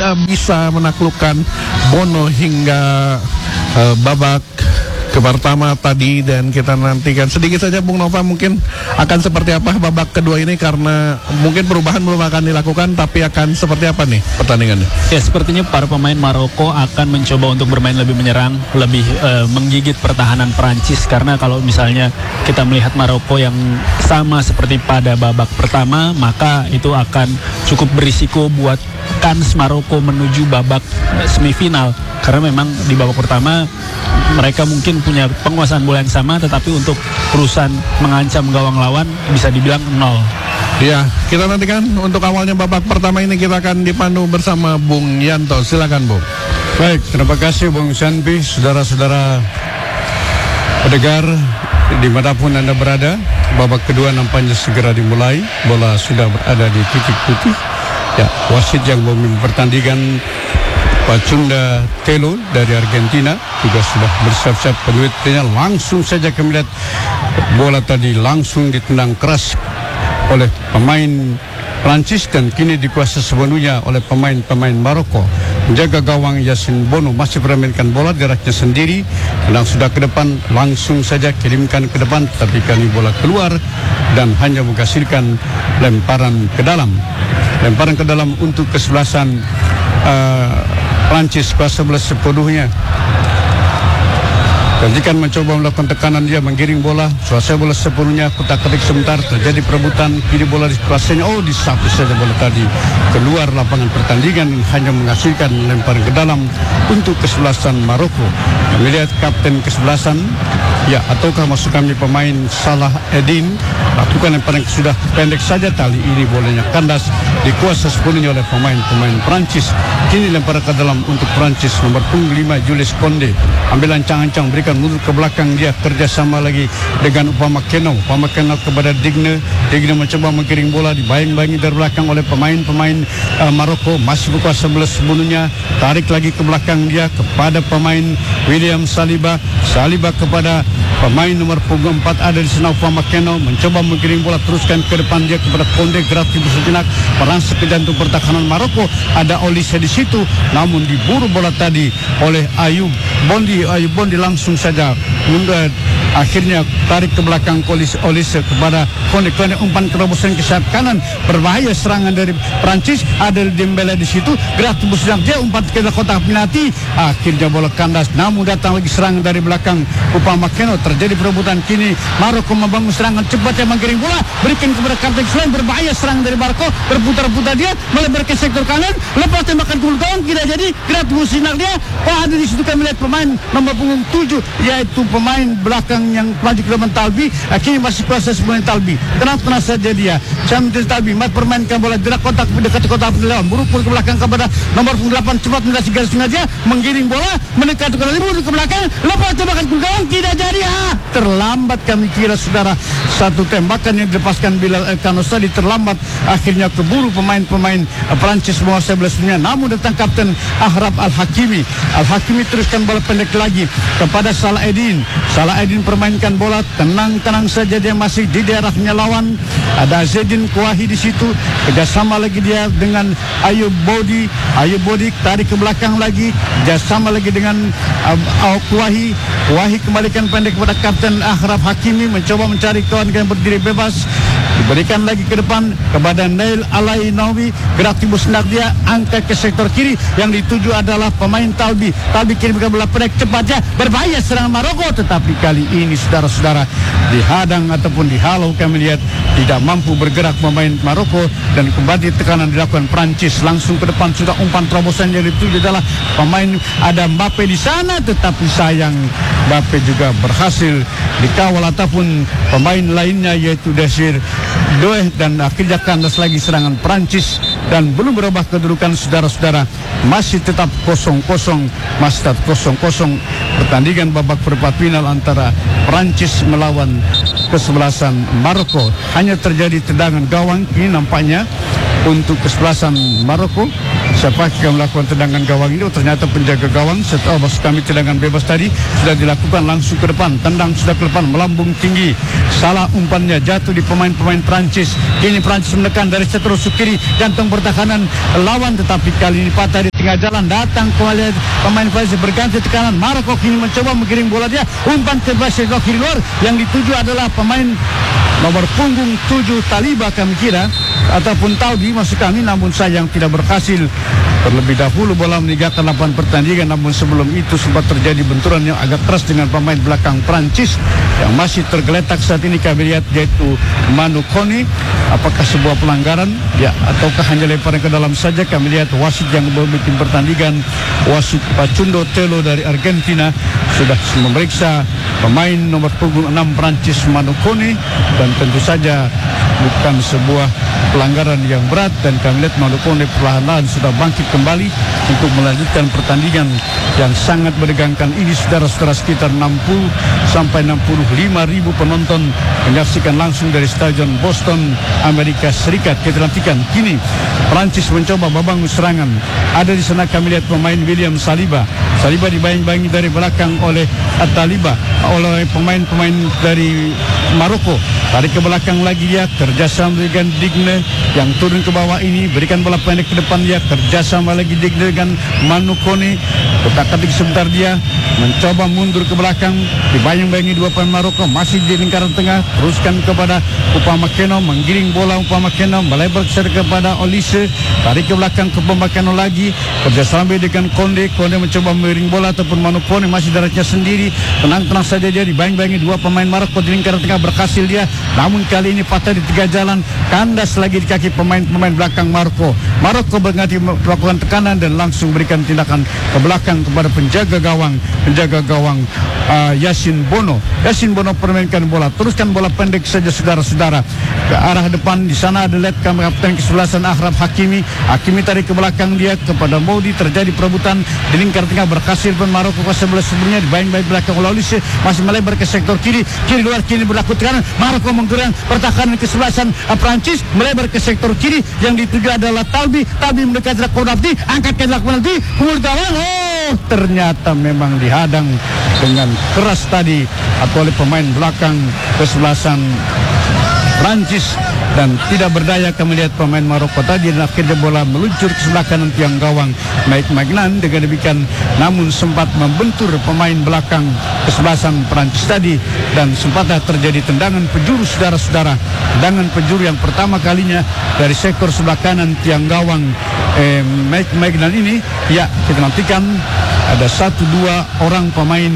bisa menaklukkan Bono hingga babak pertama tadi, dan kita nantikan sedikit saja Bung Nova mungkin akan seperti apa babak kedua ini, karena mungkin perubahan belum akan dilakukan, tapi akan seperti apa nih pertandingannya? Ya, sepertinya para pemain Maroko akan mencoba untuk bermain lebih menyerang, lebih menggigit pertahanan Prancis, karena kalau misalnya kita melihat Maroko yang sama seperti pada babak pertama, maka itu akan cukup berisiko buat kans Maroko menuju babak semifinal, karena memang di babak pertama mereka mungkin punya penguasaan bola yang sama, tetapi untuk perusahaan mengancam gawang lawan bisa dibilang nol. Ya, kita nantikan untuk awalnya babak pertama ini kita akan dipandu bersama Bung Yanto. Silakan Bung. Baik, terima kasih Bung Sanpi, saudara-saudara pendengar dimanapun Anda berada. Babak kedua nampaknya segera dimulai. Bola sudah berada di titik putih. Ya, wasit yang memimpin pertandingan Pacunda Telo dari Argentina juga sudah bersiap-siap peluitnya. Langsung saja kami lihat bola tadi langsung ditendang keras oleh pemain Prancis dan kini dikuasai sepenuhnya oleh pemain-pemain Maroko. Menjaga gawang Yasin Bono masih memainkan bola geraknya sendiri, dan sudah ke depan langsung saja kirimkan ke depan, tapi kali bola keluar dan hanya menghasilkan lemparan ke dalam. Lemparan ke dalam untuk kesebelasan Prancis kuasa bola sepenuhnya. Gantikan mencoba melakukan tekanan, dia menggiring bola, kuasai bola sepenuhnya, kutak-ketik sebentar, terjadi perebutan, kini bola dikuasainya, disapu saja bola tadi keluar lapangan pertandingan, hanya menghasilkan lemparan ke dalam untuk kesebelasan Maroko. Kami lihat kapten kesebelasan, ya, ataukah masuk kami pemain Salah Eddin, lakukan lemparan sudah pendek saja, tali ini bolanya kandas, dikuasai sepenuhnya oleh pemain-pemain Prancis. Kini lemparan ke dalam untuk Prancis, nomor punggung 5 Jules Koundé, ambil ancang-ancang, berikan mundur ke belakang, dia kerjasama lagi dengan Upamecano kepada Digne mencoba menggiring bola, dibayang-bayangi dari belakang oleh pemain-pemain Maroko, masih berkuasa bola sepenuhnya, tarik lagi ke belakang dia kepada pemain William Saliba kepada pemain nomor punggung 4 ada di sana Upamecano, mencoba menggiring bola, teruskan ke depan dia kepada Koundé, gratis sejenak, merangsek ke jantung pertahanan Maroko, ada Olise di situ, namun diburu bola tadi oleh Ayub Bondi langsung saja mundur, akhirnya tarik ke belakang Olise kepada Koundé umpan terobosan ke sayap kanan, berbahaya serangan dari Prancis, ada Dembele di situ, gratis sejenak, dia umpan ke kotak penalti, akhirnya bola kandas, namun datang lagi serangan dari belakang Upamecano, terjadi perebutan, kini Maroko membangun serangan cepat yang menggiring bola, berikan kepada kapten selain, berbahaya serangan dari Maroko, berputar-putar dia melebar ke sektor kanan, lepas tembakan ke gawang, tidak jadi, gratis sejenak dia, ada di situ kami lihat pemain nomor punggung 7 yaitu pemain belakang yang maju ke depan Talbi, kini masih kuasa sebenarnya Talbi, tenang saja dia Syamdil Talbi permainkan bola gerak kotak dekat kotak lawan, buru-buru ke belakang kepada nomor punggung 8, cepat melintasi garis sengaja, menggiring bola mendekat ke belakang, lepas tembakan ke gawang, tidak jadi, terlambat kami kira saudara, satu tembakan yang dilepaskan Bilal Elkanos tadi terlambat, akhirnya keburu pemain-pemain Prancis menguasai bola sebenarnya, namun datang kapten Ahraf Al-Hakimi teruskan bola pendek lagi kepada Salah Eddin permainkan bola, tenang saja dia masih di daerahnya lawan, ada Zedin Kouahi di situ, kerjasama lagi dia dengan Ayub Bodi tarik ke belakang lagi, kerjasama lagi dengan Kouahi kembalikan pendek kepada kapten Ahraf Hakimi, mencoba mencari kawan yang berdiri bebas, diberikan lagi ke depan kepada Nail Alainawi, gerak timbul senak dia, angkat ke sektor kiri, yang dituju adalah pemain Talbi kirimkan bola pendek cepatnya, berbahaya serangan Maroko, tetapi kali ini saudara-saudara dihadang ataupun dihalau, kami lihat tidak mampu bergerak pemain Maroko, dan kembali tekanan dilakukan Prancis, langsung ke depan sudah umpan terobosan yang dituju adalah pemain ada Mbappe di sana, tetapi sayang Mbappe juga berhasil dikawal ataupun pemain lainnya yaitu Desir Doeh, dan akhirnya kandas lagi serangan Prancis, dan belum berubah kedudukan saudara-saudara, masih tetap 0-0 pertandingan babak perempat final antara Prancis melawan kesebelasan Maroko. Hanya terjadi tendangan gawang, ini nampaknya untuk kesebelasan Maroko, siapa yang melakukan tendangan gawang ini. Ternyata penjaga gawang setelah maksud kami tendangan bebas tadi sudah dilakukan langsung ke depan, tendang sudah ke depan, melambung tinggi, salah umpannya, jatuh di pemain-pemain Prancis. Kini Prancis menekan dari sektor kiri, jantung pertahanan lawan, tetapi kali ini patah di tengah jalan. Datang kembali pemain Prancis berganti tekanan. Maroko kini mencoba menggiring bola dia, umpan ke sektor kiri luar, yang dituju adalah pemain nomor punggung 7 Taliba kami kira, ataupun Taudi maksud kami, namun sayang tidak berhasil. Terlebih dahulu bola meninggalkan lapangan pertandingan, namun sebelum itu sempat terjadi benturan yang agak keras dengan pemain belakang Prancis yang masih tergeletak saat ini kami lihat, yaitu Manu Kone. Apakah sebuah pelanggaran ya ataukah hanya lemparan ke dalam saja? Kami lihat wasit yang memimpin pertandingan, wasit Pacundo Telo dari Argentina, sudah memeriksa pemain nomor punggung 6 Prancis Manu Kone, dan tentu saja bukan sebuah pelanggaran yang berat, dan kami lihat Manu Kone perlahan-lahan sudah bangkit kembali untuk melanjutkan pertandingan yang sangat menegangkan ini. Saudara-saudara, sekitar 60 sampai 65 ribu penonton menyaksikan langsung dari Stadion Boston, Amerika Serikat. Kita nantikan kini Prancis mencoba membangun serangan. Ada di sana kami lihat pemain William Saliba. Saliba dibayang-bayangi dari belakang oleh Taliba, oleh pemain-pemain dari Maroko. Tarik ke belakang lagi dia, kerjasama dengan Digne yang turun ke bawah ini, berikan bola pendek ke depan dia, kerjasama lagi Digne dengan Manu Kone. Kotak-katik sebentar dia, mencoba mundur ke belakang, dibayang-bayangi dua pemain Maroko, masih di lingkaran tengah, teruskan kepada Upamecano, menggiring bola Upamecano, melebar kepada Olise, tarik ke belakang ke Upamecano lagi, kerjasama dengan Konde. Konde mencoba mengiring bola, ataupun Manu Kone masih daratnya sendiri, tenang-tenang saja dia, dibayang-bayangi dua pemain Maroko di lingkaran tengah, berhasil dia, namun kali ini patah di tengah jalan, kandas lagi di kaki pemain-pemain belakang Maroko. Maroko berganti melakukan tekanan dan langsung berikan tindakan ke belakang kepada penjaga gawang Yasin Bono. Yasin Bono permainkan bola, teruskan bola pendek saja saudara-saudara ke arah depan. Di sana ada lihat kapten kesebelasan Achraf Hakimi. Hakimi tarik ke belakang dia kepada Modi, terjadi perebutan di lingkar tengah, berhasil pun Maroko ke sebelah sebelumnya, dibayang-bayang belakang oleh Olise, masih melebar ke sektor kiri luar, kini berlaku tekanan. Maroko menggerakkan pertahanan kesebelasan Prancis, melebar ke sektor kiri, yang dituju adalah Talbi mendekat Konabdi, angkat ke penalti, gawang. Ternyata memang dihadang dengan keras tadi oleh pemain belakang kesebelasan Prancis, dan tidak berdaya kami lihat pemain Maroko tadi, dan akhirnya bola meluncur ke sebelah kanan tiang gawang Mike Magnan. Dengan demikian namun sempat membentur pemain belakang kesebelasan Prancis tadi, dan sempat terjadi tendangan penjuru saudara-saudara, tendangan penjuru yang pertama kalinya dari sektor sebelah kanan tiang gawang Mike Magnan ini. Ya, kita nantikan ada 1-2 orang pemain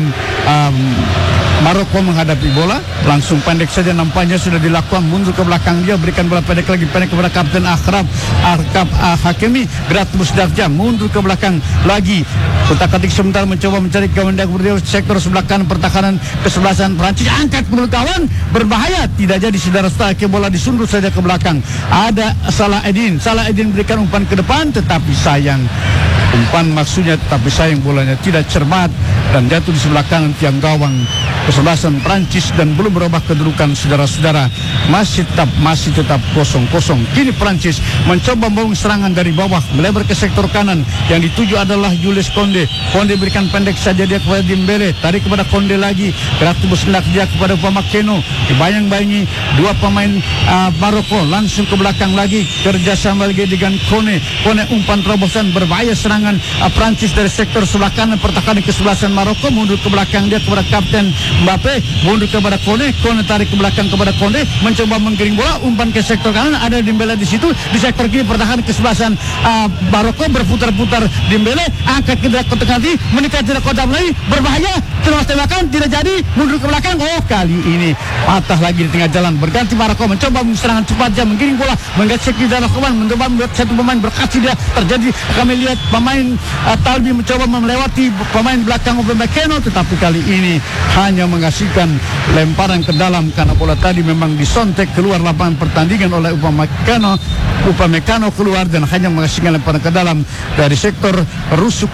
Maroko menghadapi bola, langsung pendek saja nampaknya sudah dilakukan, mundur ke belakang dia, berikan bola pendek kepada kapten Achraf Hakimi, Gratmus Darja mundur ke belakang lagi, kotak-katik sebentar mencoba mencari gawang dari sektor sebelah kanan pertahanan kesebelasan Prancis, angkat ke kawan, berbahaya, tidak jadi saudara-saudara, ke bola disundur saja ke belakang. Ada Salah Eddin berikan umpan ke depan, tetapi sayang umpan maksudnya, tetapi sayang bolanya tidak cermat dan jatuh di sebelah kanan tiang gawang kesebelasan Prancis, dan belum berubah kedudukan saudara-saudara, masih tetap 0-0. Kini Prancis mencoba membangun serangan dari bawah, melebar ke sektor kanan, yang dituju adalah Jules Konde berikan pendek saja dia kepada Dembele, tarik kepada Konde lagi, Gratmus hendak dia kepada Upamecano, dibayang-bayangi dua pemain Maroko, langsung ke belakang lagi, kerjasama lagi dengan Kone umpan terobosan, berbahaya serangan Prancis dari sektor sebelah kanan pertahanan kesebelasan Maroko, mundur ke belakang dia kepada kapten Mbappe, mundur kepada Kone tarik ke belakang kepada Konde, mencoba menggiring bola, umpan ke sektor kanan, ada Dembele di situ, di sektor kiri pertahanan kesebelasan Maroko, berputar-putar Dembele, angkat ke kotak nanti, mendekati kotak lagi, berbahaya, terus tembakan, tidak jadi, mundur ke belakang. Kali ini patah lagi di tengah jalan, berganti Maroko mencoba serangan cepat, dia menggiring bola, menggesek di dalam kawan, mencoba membuat satu pemain berkasih dia, terjadi kami lihat pemain Talbi mencoba melewati pemain belakang Upamecano, tetapi kali ini hanya menghasilkan lemparan ke dalam karena bola tadi memang disontek keluar lapangan pertandingan oleh Upamecano keluar, dan hanya menghasilkan lemparan ke dalam dari sektor rusuk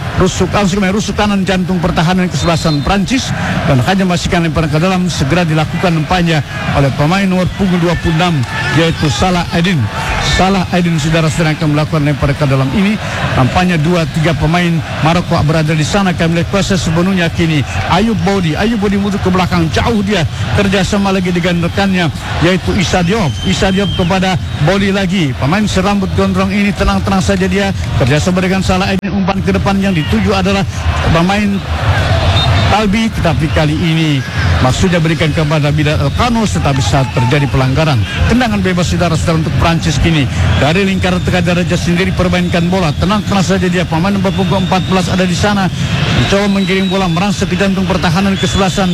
kanan jantung pertahanan kesebelasan Prancis, dan hanya menghasilkan lemparan ke dalam, segera dilakukan nampaknya oleh pemain nomor punggung 26 yaitu Salah Eddin. Salah Aidin saudara-saudara akan melakukan lempar ke dalam ini. Nampaknya 2-3 pemain Maroko berada di sana. Kami lihat kuasa sepenuhnya kini Ayub Bodi mundur ke belakang, jauh dia kerjasama lagi dengan rekannya yaitu Issa Diop kepada Bodi lagi. Pemain serambut gondrong ini tenang-tenang saja dia kerjasama dengan Salah Aidin. Umpan ke depan yang dituju adalah pemain Talbi, tetapi kali ini maksudnya berikan kepada Bilal Elkanos, tetapi saat terjadi pelanggaran. Tendangan bebas saudara-saudara untuk Prancis kini dari lingkaran tengah Raja sendiri permainkan bola. Tenang-tenang saja dia. Pemain nomor punggung 14 ada di sana mencoba menggiring bola merangsek ke jantung pertahanan kesebelasan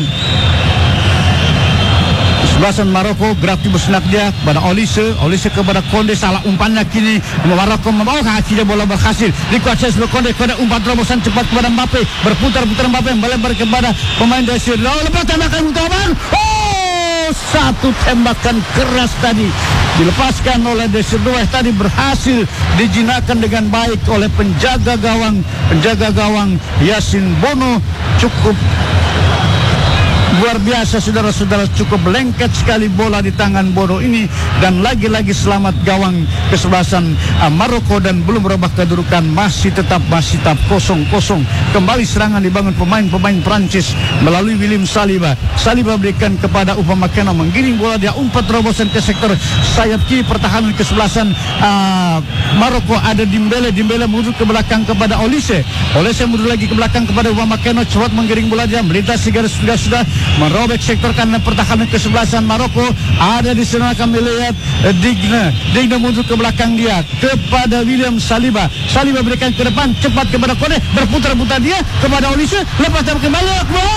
Maroko. Gerak tiba senak dia kepada Olise kepada Konde. Salah umpannya kini Maroko membawa kakinya, bola berhasil dikuasai oleh Konde. Umpan terobosan cepat kepada Mbappe, berputar-putar Mbappe melebar kepada pemain dari Syria. Lepas tembakan utaman, satu tembakan keras tadi dilepaskan oleh Desiree tadi berhasil dijinakkan dengan baik oleh penjaga gawang Yasin Bono. Cukup luar biasa saudara-saudara, cukup lengket sekali bola di tangan Bono ini, dan lagi-lagi selamat gawang kesebelasan Maroko dan belum berubah kedudukan, masih tetap 0-0. Kembali serangan dibangun pemain Prancis melalui William Saliba berikan kepada Upamecano, menggiring bola, dia umpat terobosan ke sektor sayap kiri pertahanan kesebelasan Maroko. Ada Dembele mundur ke belakang kepada Olise mundur lagi ke belakang kepada Upamecano, cepat menggiring bola, dia melintasi garis sudah merobek sektor kanan pertahanan kesebelasan Maroko. Ada di sana kami lihat Digne mundur ke belakang dia kepada William Saliba berikan ke depan cepat kepada Kone, berputar-putar dia kepada Olise, lepas kembali.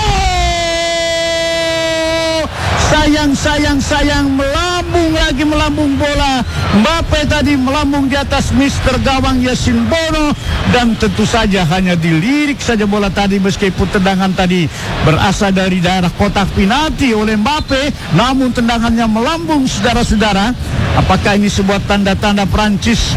Sayang melambung bola. Mbappe tadi melambung di atas Mister Gawang Yasin Bono, dan tentu saja hanya dilirik saja bola tadi, meskipun tendangan tadi berasal dari daerah kotak penalti oleh Mbappe, namun tendangannya melambung saudara-saudara. Apakah ini sebuah tanda-tanda Prancis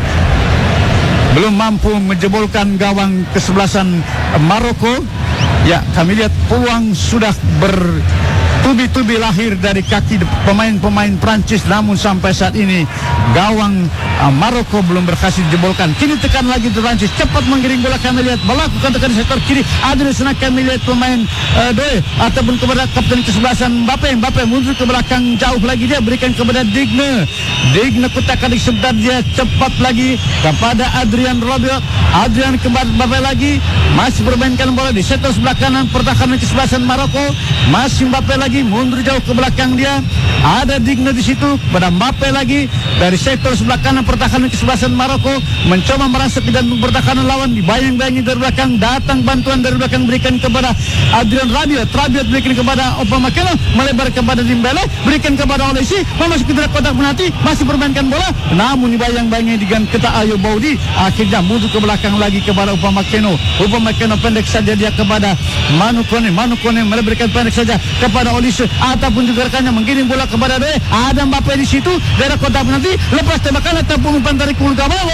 belum mampu menjebolkan gawang kesebelasan Maroko? Ya, kami lihat peluang sudah bertubi-tubi lahir dari kaki pemain-pemain Prancis, namun sampai saat ini gawang Maroko belum berhasil dijebolkan. Kini tekan lagi Prancis, cepat menggiring bola, kami lihat melakukan tekan di sektor kiri. Ada di sana kami lihat pemain Doe ataupun kepada kapten kesebelasan Mbappe mundur ke belakang, jauh lagi dia berikan kepada Digne kutak-katik sebentar, dia cepat lagi kepada Adrian kembali Mbappe lagi, masih bermainkan bola di sektor sebelah kanan pertahanan kesebelasan Maroko. Masih Mbappe lagi mundur jauh ke belakang dia, ada Digne di situ pada Mbappe lagi dari sektor sebelah kanan pertahanan kesebelasan Maroko, mencoba merasuk ke jantung pertahanan lawan, dibayang-bayangi dari belakang, datang bantuan dari belakang berikan kepada Adrian Rabiot berikan kepada Upamecano, melebar kepada Dembele, berikan kepada Olise, memasuki dalam kotak penalti, masih bermainkan bola, namun dibayang-bayangi dengan ketak Ayub Bodi, akhirnya mundur ke belakang lagi kepada Upamecano pendek saja dia kepada Manu Kone memberikan pendek saja kepada Olise, ataupun juga rekannya menggiring bola kepada Doe. Ada Mbappe di situ daerah kotak penalti, lepas tembakan ataupun umpan tarik Kulgabalo.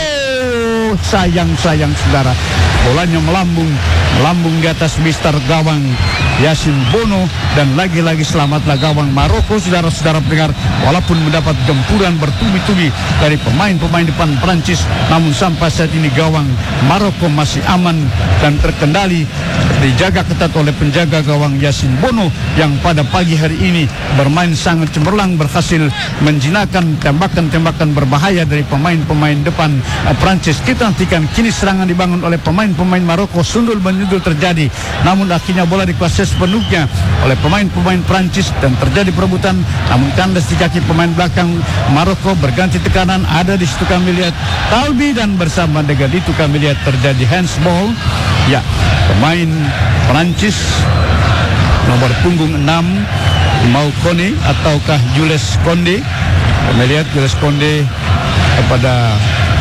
Sayang saudara, bolanya melambung di atas Mister Gawang Yasin Bono, dan lagi-lagi selamatlah gawang Maroko saudara-saudara pendengar, walaupun mendapat gempuran bertubi-tubi dari pemain-pemain depan Prancis, namun sampai saat ini gawang Maroko masih aman dan terkendali, dijaga ketat oleh penjaga gawang Yasin Bono yang pada pagi hari ini bermain sangat cemerlang, berhasil menjinakkan tembakan-tembakan berbahaya dari pemain-pemain depan Prancis. Kita nantikan kini serangan dibangun oleh pemain-pemain Maroko, sundul menyundul terjadi, namun akhirnya bola dikuasai sepenuhnya oleh pemain-pemain Prancis dan terjadi perebutan, namun kandas di kaki pemain belakang Maroko, berganti tekanan. Ada di situ kami lihat Talbi, dan bersama dengan itu kami lihat terjadi handsball. Ya, pemain Prancis nomor punggung 6 Mau Kone ataukah Jules Konde. Kami lihat Jules Konde pada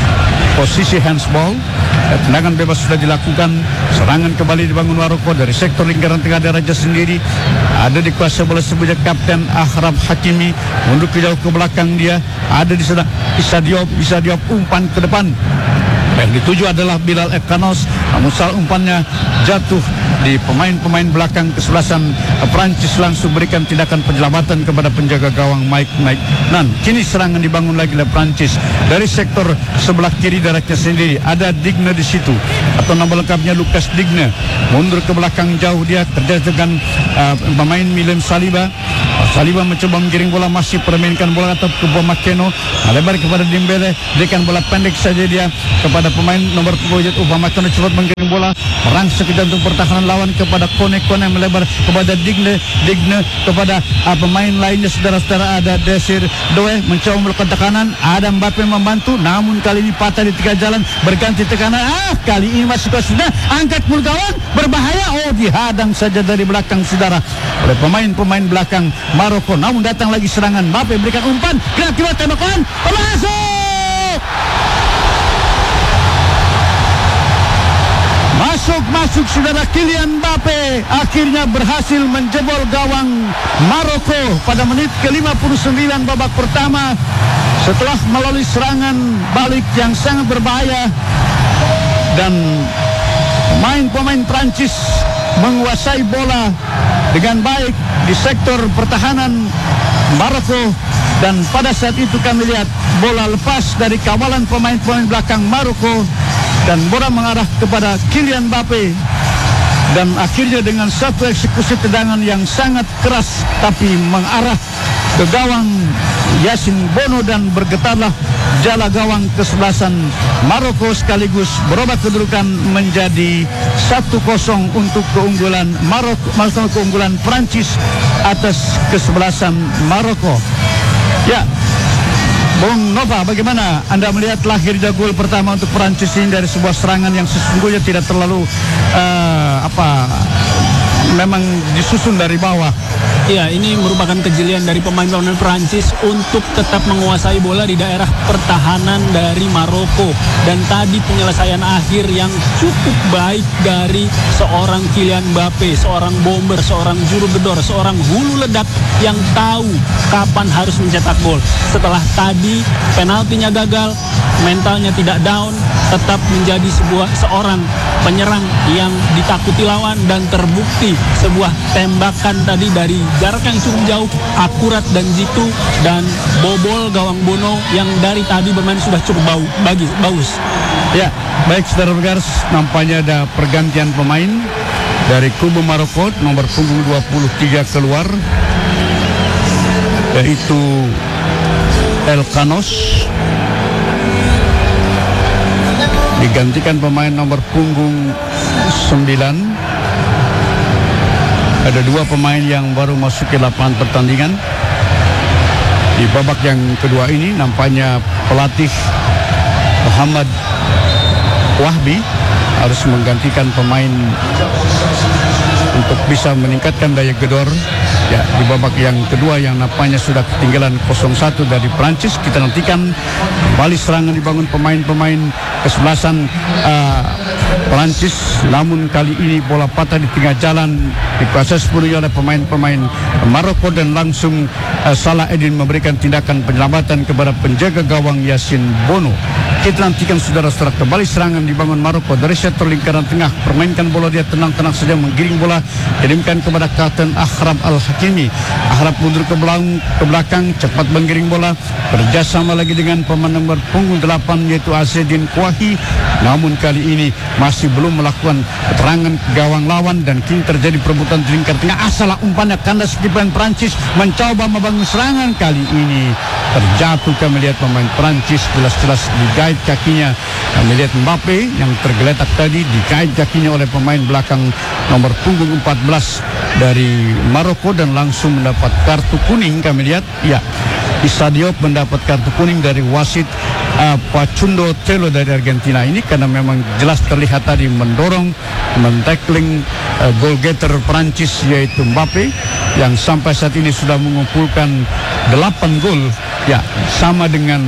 posisi handsball. Tendangan bebas sudah dilakukan, serangan kembali dibangun Maroko dari sektor lingkaran tengah Raja sendiri. Ada dikuasai bola sebanyak Kapten Achraf Hakimi, mundur ke jauh ke belakang dia. Ada di sana Issa Diop umpan ke depan, Yang dituju adalah Bilal Ekanos, namun salah umpannya jatuh di pemain-pemain belakang kesebelasan Prancis, langsung berikan tindakan penyelamatan kepada penjaga gawang Mike Nan. Kini serangan dibangun lagi oleh Prancis dari sektor sebelah kiri daratnya sendiri. Ada Digne di situ, atau nama lengkapnya Lucas Digne. Mundur ke belakang jauh dia kerja dengan pemain Milan Saliba. Saliba mencoba menggiring bola, masih permainkan bola atau ke Upamecano, lebar kepada Dembele, berikan bola pendek saja dia kepada pemain nomor 10 Upamecano, cepat menggiring bola, merangsek ke jantung pertahanan lawan kepada Kone melebar kepada Digne kepada pemain lainnya, saudara-saudara. Ada Desir Doe mencoba melakukan tekanan, ada Mbappe membantu, namun kali ini patah di tengah jalan, berganti tekanan. Kali ini masuk ke sudah angkat gawang, berbahaya, dihadang saja dari belakang, saudara, oleh pemain-pemain belakang Maroko. Namun datang lagi serangan, Mbappe berikan umpan, kira-kira tembakan, masuk saudara. Kylian Mbappe akhirnya berhasil menjebol gawang Maroko pada menit ke-59 babak pertama, setelah melalui serangan balik yang sangat berbahaya, dan pemain Prancis menguasai bola dengan baik di sektor pertahanan Maroko. Dan pada saat itu kami lihat bola lepas dari kawalan pemain-pemain belakang Maroko dan bola mengarah kepada Kylian Mbappe, dan akhirnya dengan satu eksekusi tendangan yang sangat keras tapi mengarah ke gawang Yasin Bono, dan bergetarlah jala gawang kesebelasan Maroko, sekaligus berubah kedudukan menjadi 1-0 untuk keunggulan Maroko, keunggulan Prancis atas kesebelasan Maroko. Ya, Bung Nova, bagaimana Anda melihat lahirnya gol pertama untuk Prancis ini dari sebuah serangan yang sesungguhnya tidak terlalu memang disusun dari bawah? Ya, ini merupakan kejelian dari pemain-pemain Prancis untuk tetap menguasai bola di daerah pertahanan dari Maroko. Dan tadi penyelesaian akhir yang cukup baik dari seorang Kylian Mbappe, seorang bomber, seorang juru gedor, seorang hulu ledak yang tahu kapan harus mencetak gol. Setelah tadi penaltinya gagal, mentalnya tidak down, tetap menjadi seorang penyerang yang ditakuti lawan, dan terbukti sebuah tembakan tadi dari jarak yang cukup jauh, akurat dan jitu, dan bobol gawang Bono yang dari tadi bermain sudah cukup bagus. Ya, baik saudara pendengar, nampaknya ada pergantian pemain dari kubu Maroko. Nomor punggung 23 keluar, yaitu Elkanos, digantikan pemain nomor punggung 9. Ada dua pemain yang baru masuk ke lapangan pertandingan di babak yang kedua ini. Nampaknya pelatih Muhammad Wahbi harus menggantikan pemain untuk bisa meningkatkan daya gedor. Ya, di babak yang kedua yang nampaknya sudah ketinggalan 0-1 dari Prancis. Kita nantikan kembali serangan dibangun pemain-pemain kesebelasan Prancis, namun kali ini bola patah di tengah jalan, dikuasai sepenuhnya oleh pemain-pemain Maroko, dan langsung Salah Edin memberikan tindakan penyelamatan kepada penjaga gawang Yasin Bono. Kita nantikan saudara-saudara kembali serangan dibangun Maroko dari sektor lingkaran tengah, permainkan bola dia tenang-tenang saja, menggiring bola, kirimkan kepada Kapten Akhraf Al-Hakimi. Akhraf mundur ke belakang, cepat menggiring bola, kerjasama lagi dengan pemain nomor punggung 8 yaitu Azzedine Kouahi, namun kali ini masih belum melakukan keterangan ke gawang lawan, dan kini terjadi perebutan di lingkar tengah. Salah umpannya, kandas kiperan Prancis mencoba membangun serangan, kali ini terjatuh. Kami lihat pemain Prancis jelas-jelas digait kakinya. Kami lihat Mbappe yang tergeletak tadi digait kakinya oleh pemain belakang nomor punggung 14 dari Maroko, dan langsung mendapat kartu kuning. Kami lihat, ya, Issa Diop mendapat kartu kuning dari wasit Facundo Telo dari Argentina ini, karena memang jelas terlihat tadi mendorong, men-tackling goal getter Prancis yaitu Mbappe, yang sampai saat ini sudah mengumpulkan 8 gol, ya, sama dengan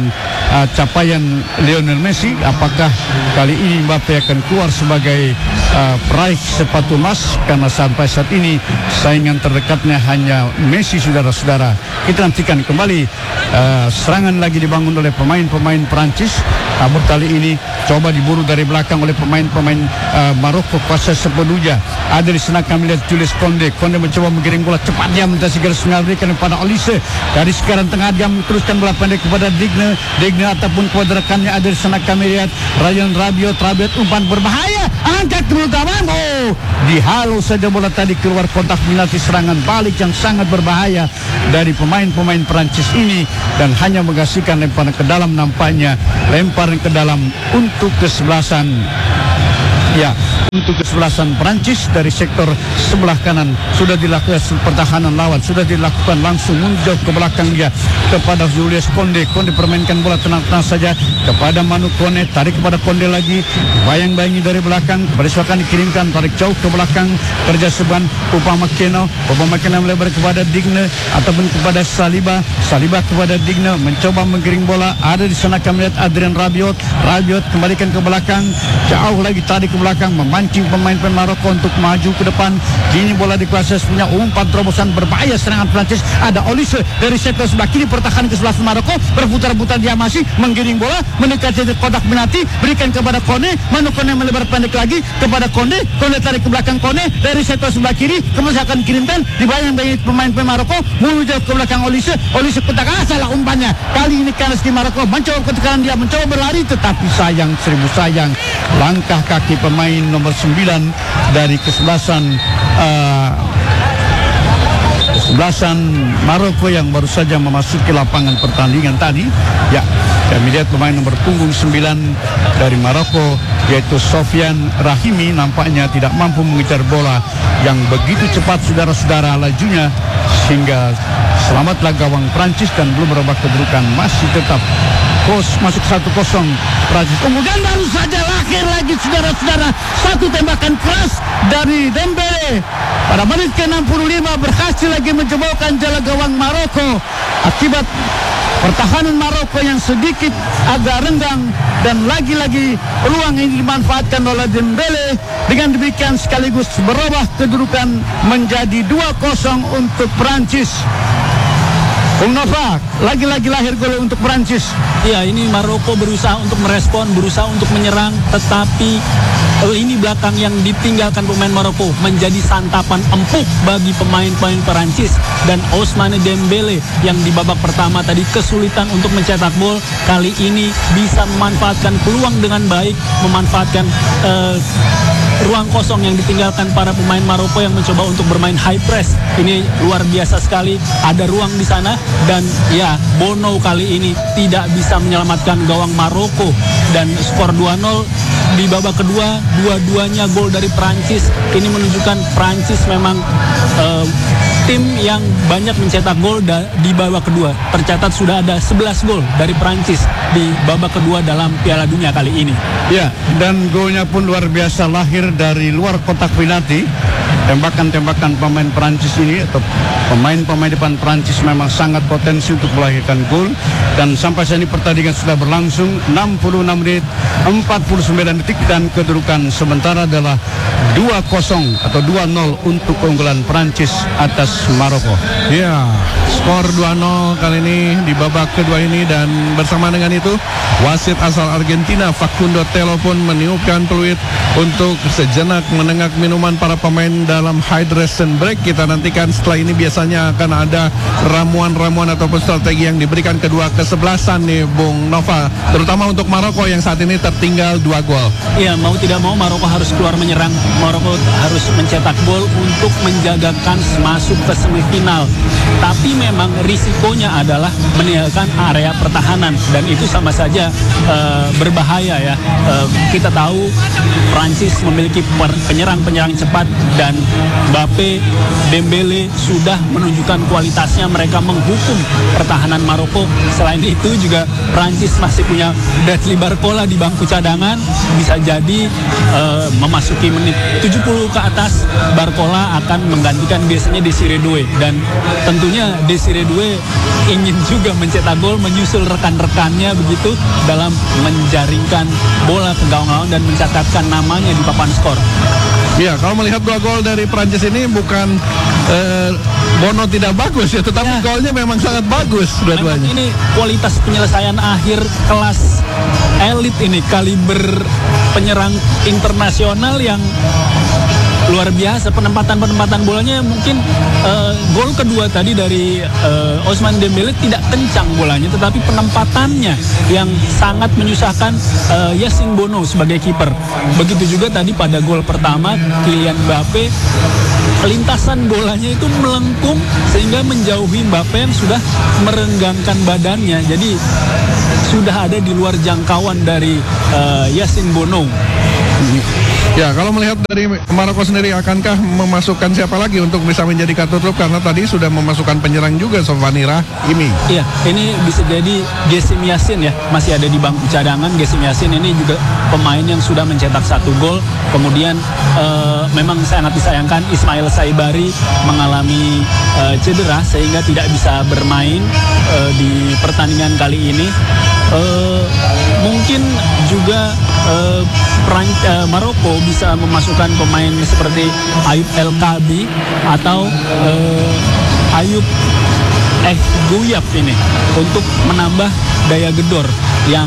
capaian Lionel Messi. Apakah kali ini Mbappe akan keluar sebagai peraih sepatu emas, karena sampai saat ini saingan terdekatnya hanya Messi, saudara-saudara. Kita nantikan kembali serangan lagi dibangun oleh pemain-pemain Perancis. Namun kali ini coba diburu dari belakang oleh pemain-pemain Maroko kuasa sepenuhnya. Ada di sana kami lihat Jules Konde mencoba menggiring bola cepat, dia melintasi garis mengabaikan kepada Olise. Dari sekarang tengah dia teruskan bola pendek kepada Digne ataupun kepada rekannya. Ada di sana kami lihat Ryan Rabiot umpan berbahaya, angkat terutama dihalau saja bola tadi keluar kotak penalti. Serangan balik yang sangat berbahaya dari pemain-pemain Perancis ini, dan hanya menghasilkan lemparan ke dalam, nampaknya lemparan ke dalam untuk kesebelasan. Ya, untuk kesebelasan Perancis dari sektor sebelah kanan sudah dilakukan pertahanan lawan, sudah dilakukan langsung menjauh ke belakang dia kepada Julius Konde permainkan bola tenang-tenang saja kepada Manu Kone, tarik kepada Konde lagi, bayang-bayangi dari belakang, beriswakan dikirimkan, tarik jauh ke belakang, kerja seban Upamecano melebar kepada Digne ataupun kepada Saliba kepada Digne, mencoba menggiring bola. Ada di sana kami lihat Adrien Rabiot kembalikan ke belakang, jauh lagi tarik ke belakang, memancing pemain-pemain Maroko untuk maju ke depan. Kini bola dikuasai punya umpan terobosan berbahaya serangan Prancis. Ada Olise dari sektor sebelah kiri, pertahanan ke sebelah Maroko, berputar-putar dia masih menggiring bola mendekati kotak penalti, berikan kepada Kone, Manu Kone melebar pendek lagi kepada Konde tarik ke belakang Kone dari sektor sebelah kiri, kemudian akan kirimkan dibayang-bayangi pemain-pemain Maroko menuju ke belakang Olise kotak, salah umpannya. Kali ini Kaneski Maroko mencoba ketekanan, dia mencoba berlari, tetapi sayang, seribu sayang, langkah kaki pemain nomor 9 dari kesebelasan Maroko yang baru saja memasuki lapangan pertandingan tadi. Ya, kami lihat pemain nomor punggung 9 dari Maroko, yaitu Sofian Rahimi, nampaknya tidak mampu mengejar bola yang begitu cepat, saudara-saudara, lajunya, sehingga selamatlah gawang Prancis dan belum merubah kedudukan, masih tetap masuk 1-0 Prancis. Kemudian baru saja lahir lagi, saudara-saudara, satu tembakan keras dari Dembele pada menit ke-65, berhasil lagi menjebolkan jala gawang Maroko. Akibat pertahanan Maroko yang sedikit agak renggang, dan lagi-lagi peluang ini dimanfaatkan oleh Dembele. Dengan demikian sekaligus berubah kedudukan menjadi 2-0 untuk Prancis. Bung Nova, lagi-lagi lahir gol untuk Prancis. Ya, ini Maroko berusaha untuk merespon, berusaha untuk menyerang, tetapi lini belakang yang ditinggalkan pemain Maroko menjadi santapan empuk bagi pemain-pemain Perancis. Dan Ousmane Dembele yang di babak pertama tadi kesulitan untuk mencetak gol, kali ini bisa memanfaatkan peluang dengan baik, memanfaatkan ruang kosong yang ditinggalkan para pemain Maroko yang mencoba untuk bermain high press. Ini luar biasa sekali, ada ruang di sana, dan ya, Bono kali ini tidak bisa menyelamatkan gawang Maroko, dan skor 2-0 di babak kedua, dua-duanya gol dari Prancis. Ini menunjukkan Prancis memang tim yang banyak mencetak gol di babak kedua. Tercatat sudah ada 11 gol dari Prancis di babak kedua dalam Piala Dunia kali ini. Ya, dan golnya pun luar biasa, lahir dari luar kotak penalti. Tembakan-tembakan pemain Prancis ini atau pemain-pemain depan Prancis memang sangat potensi untuk melahirkan gol. Dan sampai saat ini pertandingan sudah berlangsung 66 menit 49 detik, dan kedudukan sementara adalah 2-0 atau 2-0 untuk keunggulan Prancis atas Maroko. Ya, skor 2-0 kali ini di babak kedua ini, dan bersama dengan itu wasit asal Argentina Facundo Telo pun meniupkan peluit untuk sejenak menengak minuman para pemain dalam hydration break. Kita nantikan setelah ini biasanya akan ada ramuan-ramuan ataupun strategi yang diberikan kedua kesebelasan nih Bung Nova, terutama untuk Maroko yang saat ini tertinggal 2 gol. Iya, mau tidak mau Maroko harus keluar menyerang. Maroko harus mencetak gol untuk menjaga kans masuk ke semifinal. Tapi memang risikonya adalah meninggalkan area pertahanan, dan itu sama saja berbahaya ya. Kita tahu Prancis memiliki penyerang-penyerang cepat, dan Mbappe, Dembele sudah menunjukkan kualitasnya. Mereka menghukum pertahanan Maroko. Selain itu juga Prancis masih punya Bradley Barcola di bangku cadangan, bisa jadi memasuki menit 70 ke atas, Barcola akan menggantikan biasanya Desire Doué, dan tentunya Desire Doué ingin juga mencetak gol, menyusul rekan-rekannya begitu dalam menjaringkan bola ke gawang lawan dan mencatatkan namanya di papan skor. Ya, kalau melihat dua gol dari Prancis ini bukan Bono tidak bagus ya, tetapi golnya memang sangat bagus dua-duanya. Ini kualitas penyelesaian akhir kelas elit ini, kaliber penyerang internasional yang luar biasa. Penempatan bolanya mungkin gol kedua tadi dari Ousmane Dembélé tidak kencang bolanya, tetapi penempatannya yang sangat menyusahkan Yassine Bono sebagai kiper. Begitu juga tadi pada gol pertama Kylian Mbappé, lintasan bolanya itu melengkung sehingga menjauhi Mbappé yang sudah merenggangkan badannya. Jadi sudah ada di luar jangkauan dari Yassine Bono. Ya, kalau melihat dari Maroko sendiri, akankah memasukkan siapa lagi untuk bisa menjadi kartu truf? Karena tadi sudah memasukkan penyerang juga, Sofyan Rahimi. Iya, ini bisa jadi Gesim Yassin ya, masih ada di bangku cadangan. Gesim Yassin ini juga pemain yang sudah mencetak 1 gol. Kemudian memang sangat disayangkan Ismail Saibari mengalami cedera sehingga tidak bisa bermain di pertandingan kali ini. Mungkin juga Maroko bisa memasukkan pemain seperti Ayub El Kabi atau Ayub Gouyap ini untuk menambah daya gedor yang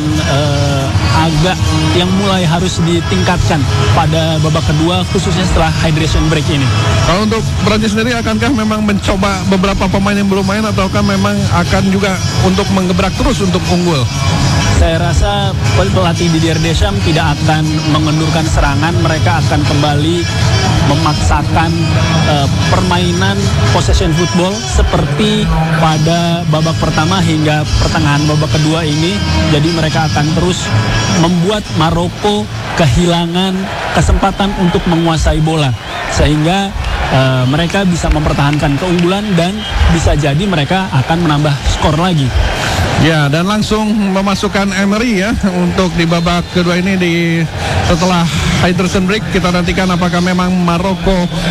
yang mulai harus ditingkatkan pada babak kedua, khususnya setelah hydration break ini. Kalau untuk Prancis sendiri, akankah memang mencoba beberapa pemain yang belum main, ataukah memang akan juga untuk menggebrak terus untuk unggul? Saya rasa pelatih Didier Deschamps tidak akan mengendurkan serangan. Mereka akan kembali memaksakan permainan possession football seperti pada babak pertama hingga pertengahan babak kedua ini. Jadi mereka akan terus membuat Maroko kehilangan kesempatan untuk menguasai bola, sehingga mereka bisa mempertahankan keunggulan dan bisa jadi mereka akan menambah skor lagi. Ya, dan langsung memasukkan Emery ya untuk di babak kedua ini setelah hydration break. Kita nantikan apakah memang Maroko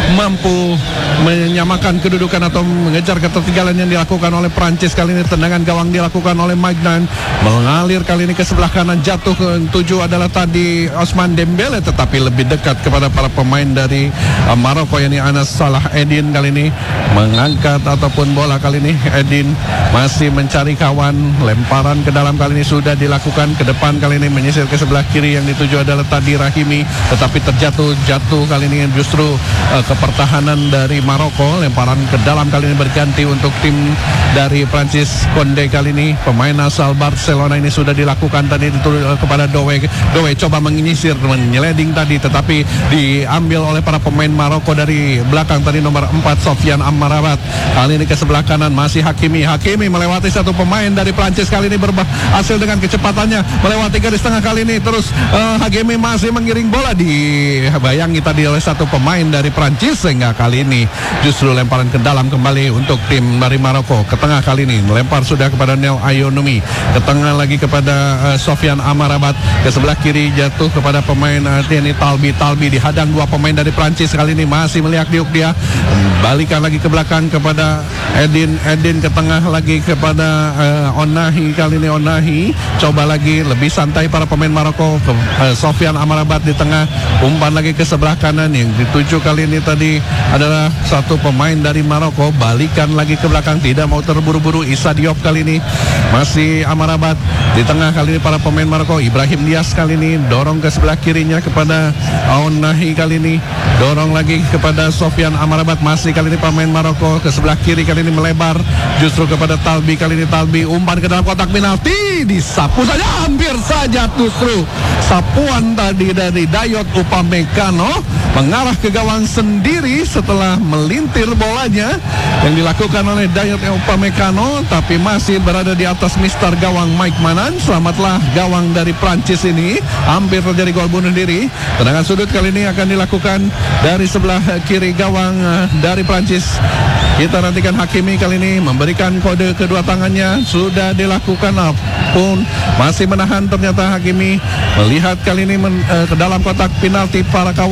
mampu menyamakan kedudukan atau mengejar ketertinggalan yang dilakukan oleh Prancis. Kali ini tendangan gawang dilakukan oleh Magnan, mengalir kali ini ke sebelah kanan, jatuh ke 7 adalah tadi Ousmane Dembélé, tetapi lebih dekat kepada para pemain dari Maroko, yakni Anas Salah Eddin. Kali ini mengangkat ataupun bola, kali ini Eddin masih mencari kawan. Lemparan ke dalam kali ini sudah dilakukan ke depan, kali ini menyisir ke sebelah kiri, yang dituju adalah tadi Rahimi, tetapi jatuh kali ini justru ke pertahanan dari Maroko. Lemparan ke dalam kali ini berganti untuk tim dari Prancis. Konde kali ini pemain asal Barcelona ini sudah dilakukan tadi kepada Doué. Doué coba menyisir, menyeleding tadi, tetapi diambil oleh para pemain Maroko dari belakang tadi, nomor 4 Sofyan Amrabat. Kali ini ke sebelah kanan masih Hakimi melewati satu pemain dari Prancis, kali ini berhasil dengan kecepatannya melewati garis tengah. Kali ini terus Hakimi masih mengiring bola, dibayangi tadi oleh satu pemain dari Prancis, sehingga kali ini justru lemparan ke dalam kembali untuk tim dari Maroko. Ke tengah kali ini melempar sudah kepada Nel Ayonomi, ke tengah lagi kepada Sofyan Amrabat, ke sebelah kiri jatuh kepada pemain Tieni Talbi dihadang 2 pemain dari Prancis. Kali ini masih meliak-liuk dia, balikan lagi ke belakang kepada Edin ke tengah lagi kepada Onahi. Kali ini Onahi coba lagi lebih santai para pemain Maroko, ke Sofyan Amrabat di tengah, umpan lagi ke sebelah kanan, yang dituju kali ini tadi adalah satu pemain dari Maroko, balikan lagi ke belakang, tidak mau terburu-buru. Issa Diop kali ini masih Amrabat di tengah, kali ini para pemain Maroko. Ibrahim Diaz kali ini dorong ke sebelah kirinya kepada Onahi, kali ini dorong lagi kepada Sofyan Amrabat, masih kali ini pemain Maroko ke sebelah kiri, kali ini melebar justru kepada Talbi. Kali ini Talbi umpan ke dalam kotak penalti, disapu saja, hampir saja justru sapuan tadi dari Dayot Upamecano mengarah ke gawang sendiri setelah melintir bolanya yang dilakukan oleh Dayot Upamecano, tapi masih berada di atas mister gawang Mike Manan. Selamatlah gawang dari Prancis ini, hampir terjadi gol bunuh diri. Tendangan sudut kali ini akan dilakukan dari sebelah kiri gawang dari Prancis. Kita nantikan Hakimi kali ini memberikan kode kedua tangannya, sudah dilakukan pun masih menahan. Ternyata Hakimi melihat kali ini ke dalam kotak penalti para kawannya kali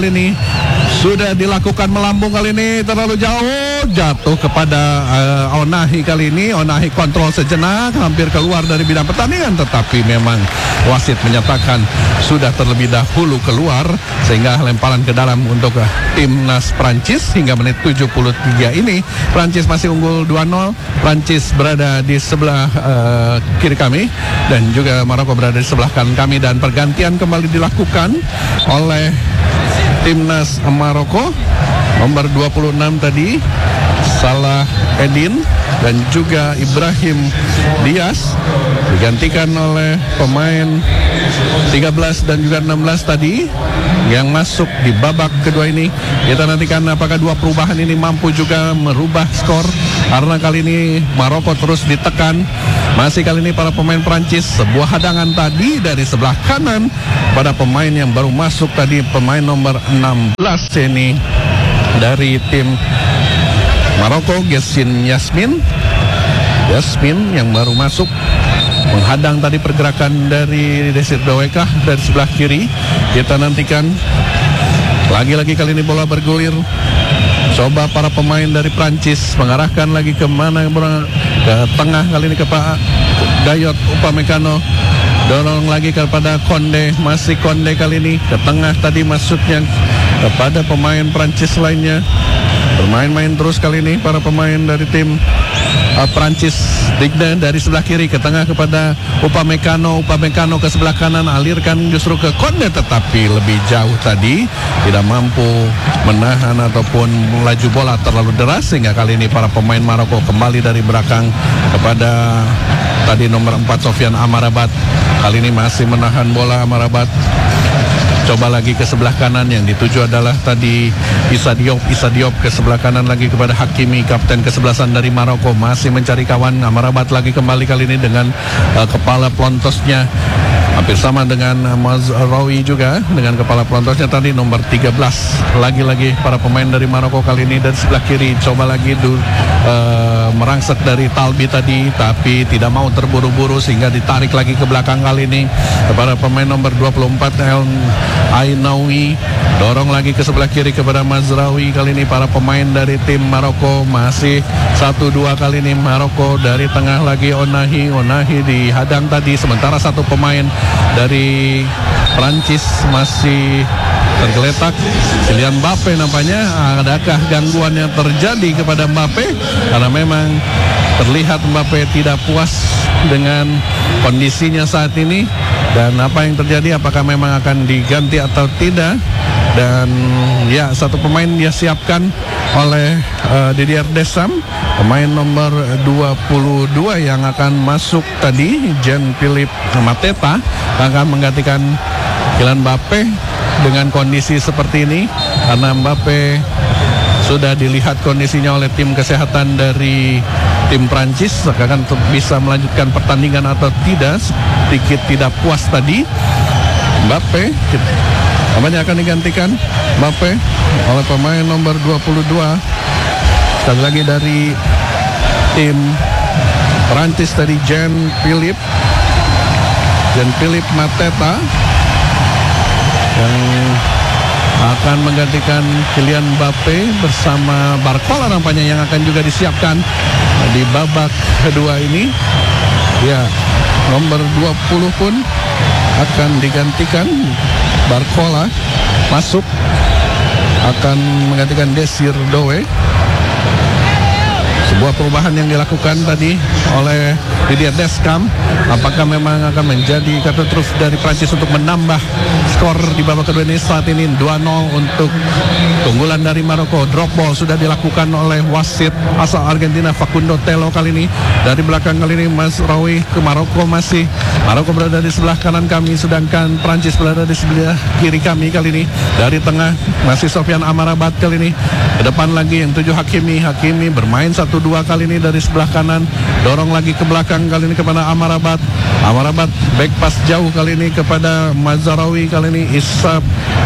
kali ini sudah dilakukan melambung kali ini terlalu jauh, jatuh kepada Onahi kali ini. Onahi kontrol sejenak, hampir keluar dari bidang pertandingan, tetapi memang wasit menyatakan sudah terlebih dahulu keluar, sehingga lemparan ke dalam untuk timnas Prancis. Hingga menit 73 ini Prancis masih unggul 2-0. Prancis berada di sebelah kiri kami dan juga Maroko berada di sebelah kanan kami, dan pergantian kembali dilakukan oleh timnas Maroko. Nomor 26 tadi Salah Edin dan juga Ibrahim Diaz digantikan oleh pemain 13 dan juga 16 tadi yang masuk di babak kedua ini. Kita nantikan apakah dua perubahan ini mampu juga merubah skor, karena kali ini Maroko terus ditekan. Masih kali ini para pemain Prancis, sebuah hadangan tadi dari sebelah kanan pada pemain yang baru masuk tadi, pemain nomor 16 ini dari tim Maroko, Gessin Yasmin yang baru masuk menghadang tadi pergerakan dari Desir Doweka dari sebelah kiri. Kita nantikan lagi-lagi kali ini bola bergulir. Coba para pemain dari Prancis mengarahkan lagi kemana, ke tengah kali ini ke Pak Dayot Upamecano. Dorong lagi kepada Konde, masih Konde kali ini ke tengah tadi masuknya kepada pemain Prancis lainnya. Bermain-main terus kali ini para pemain dari tim Prancis. Digna dari sebelah kiri ke tengah kepada Upamecano ke sebelah kanan, alirkan justru ke Konde, tetapi lebih jauh tadi, tidak mampu menahan ataupun melaju bola terlalu deras, sehingga kali ini para pemain Maroko kembali dari belakang kepada tadi nomor 4 Sofyan Amrabat. Kali ini masih menahan bola Amrabat. Coba lagi ke sebelah kanan, yang dituju adalah tadi Issa Diop ke sebelah kanan lagi kepada Hakimi, kapten kesebelasan dari Maroko, masih mencari kawan. Amrabat lagi kembali kali ini dengan kepala pelontosnya hampir sama dengan Mazraoui juga dengan kepala pelontosnya tadi nomor 13. Lagi-lagi para pemain dari Maroko kali ini dari sebelah kiri. Coba lagi merangsek dari Talbi tadi, tapi tidak mau terburu-buru sehingga ditarik lagi ke belakang kali ini kepada pemain nomor 24 El Ainaoui. Dorong lagi ke sebelah kiri kepada Mazraoui. Kali ini para pemain dari tim Maroko masih 1-2 kali ini Maroko. Dari tengah lagi Onahi dihadang tadi, sementara satu pemain dari Prancis masih tergeletak. Kylian Mbappe nampaknya. Adakah gangguan yang terjadi kepada Mbappe? Karena memang terlihat Mbappe tidak puas dengan kondisinya saat ini. Dan apa yang terjadi, apakah memang akan diganti atau tidak? Dan ya, satu pemain dia siapkan oleh Didier Deschamps, pemain nomor 22 yang akan masuk tadi, Jean-Philippe Mateta, akan menggantikan Kylian Mbappe dengan kondisi seperti ini, karena Mbappe sudah dilihat kondisinya oleh tim kesehatan dari tim Prancis, akan bisa melanjutkan pertandingan atau tidak. Sedikit tidak puas tadi Mbappe, namanya akan digantikan Mbappe oleh pemain nomor 22 sekali lagi dari tim Prancis tadi, Jean-Philippe Mateta, yang akan menggantikan Kylian Mbappe bersama Barcola nampaknya yang akan juga disiapkan di babak kedua ini. Ya, nomor 20 pun akan digantikan. Barcola masuk, akan menggantikan Desir Dowe. Sebuah perubahan yang dilakukan tadi oleh Didier Deschamps. Apakah memang akan menjadi kartu truf dari Prancis untuk menambah skor di babak kedua ini? Saat ini 2-0 untuk keunggulan dari Maroko. Drop ball sudah dilakukan oleh wasit asal Argentina Facundo Telo kali ini. Dari belakang kali ini Mazraoui ke Maroko masih. Maroko berada di sebelah kanan kami, sedangkan Prancis berada di sebelah kiri kami kali ini. Dari tengah masih Sofyan Amrabat kali ini. Ke depan lagi yang 7 Hakimi bermain 1-2 kali ini dari sebelah kanan. Dorong lagi ke belakang belakang kali ini kepada Amrabat. Amrabat back pass jauh kali ini kepada Mazarawi, kali ini Issa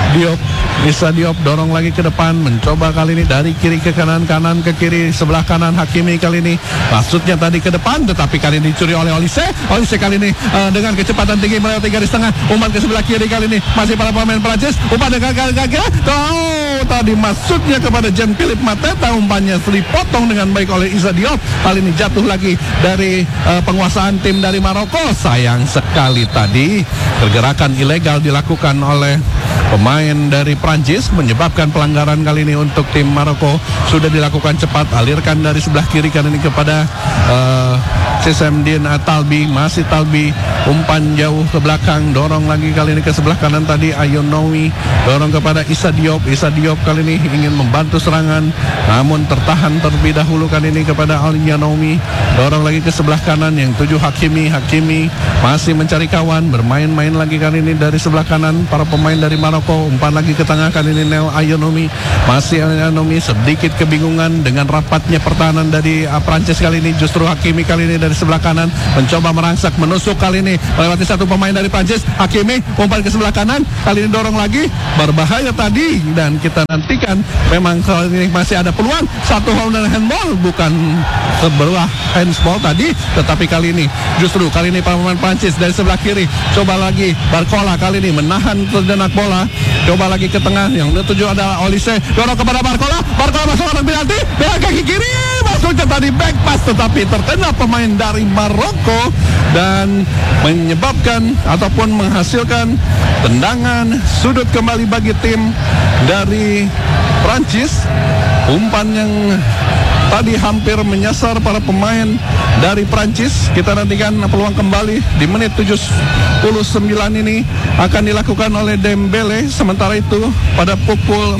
Diop dorong lagi ke depan, mencoba kali ini dari kiri ke kanan, kanan ke kiri, sebelah kanan Hakimi kali ini. Maksudnya tadi ke depan, tetapi kali ini dicuri oleh Olise kali ini dengan kecepatan tinggi melewati garis tengah, umpan ke sebelah kiri kali ini masih para pemain Prancis, umpan dengan gagal. Tadi maksudnya kepada Jean-Philippe Mateta, umpannya dipotong dengan baik oleh Issa Diop. Kali ini jatuh lagi dari penguasaan tim dari Maroko. Sayang sekali tadi pergerakan ilegal dilakukan oleh pemain dari Prancis, menyebabkan pelanggaran kali ini untuk tim Maroko. Sudah dilakukan cepat, alirkan dari sebelah kiri kali ini kepada Sisemdin Talbi, masih Talbi, umpan jauh ke belakang, dorong lagi kali ini ke sebelah kanan tadi Ayonowi, dorong kepada Issa Diop kali ini ingin membantu serangan, namun tertahan terlebih dahulu kali ini kepada Ayonowi, dorong lagi ke sebelah kanan yang 7 Hakimi masih mencari kawan, bermain-main lagi kali ini dari sebelah kanan para pemain dari Maroko, umpan lagi ke tengah kali ini Neo Ayonomi, masih Ayonomi sedikit kebingungan dengan rapatnya pertahanan dari Prancis kali ini. Justru Hakimi kali ini dari sebelah kanan mencoba merangsak, menusuk kali ini melewati satu pemain dari Prancis. Hakimi umpan ke sebelah kanan, kali ini dorong lagi, berbahaya tadi, dan kita nantikan memang kali ini masih ada peluang satu handball, bukan sebuah handball tadi, tetapi kali ini justru kali ini pemain Prancis dari sebelah kiri coba lagi Barcola kali ini menahan terjenak bola, coba lagi ke tengah, yang ketujuh adalah Olise, dorong kepada Barcola masuk kotak penalti dengan kaki kiri, masuknya tadi back pass tetapi terkena pemain dari Maroko dan menyebabkan ataupun menghasilkan tendangan sudut kembali bagi tim dari Prancis. Umpan yang tadi hampir menyasar para pemain dari Prancis. Kita nantikan peluang kembali di menit 79 ini akan dilakukan oleh Dembele. Sementara itu pada pukul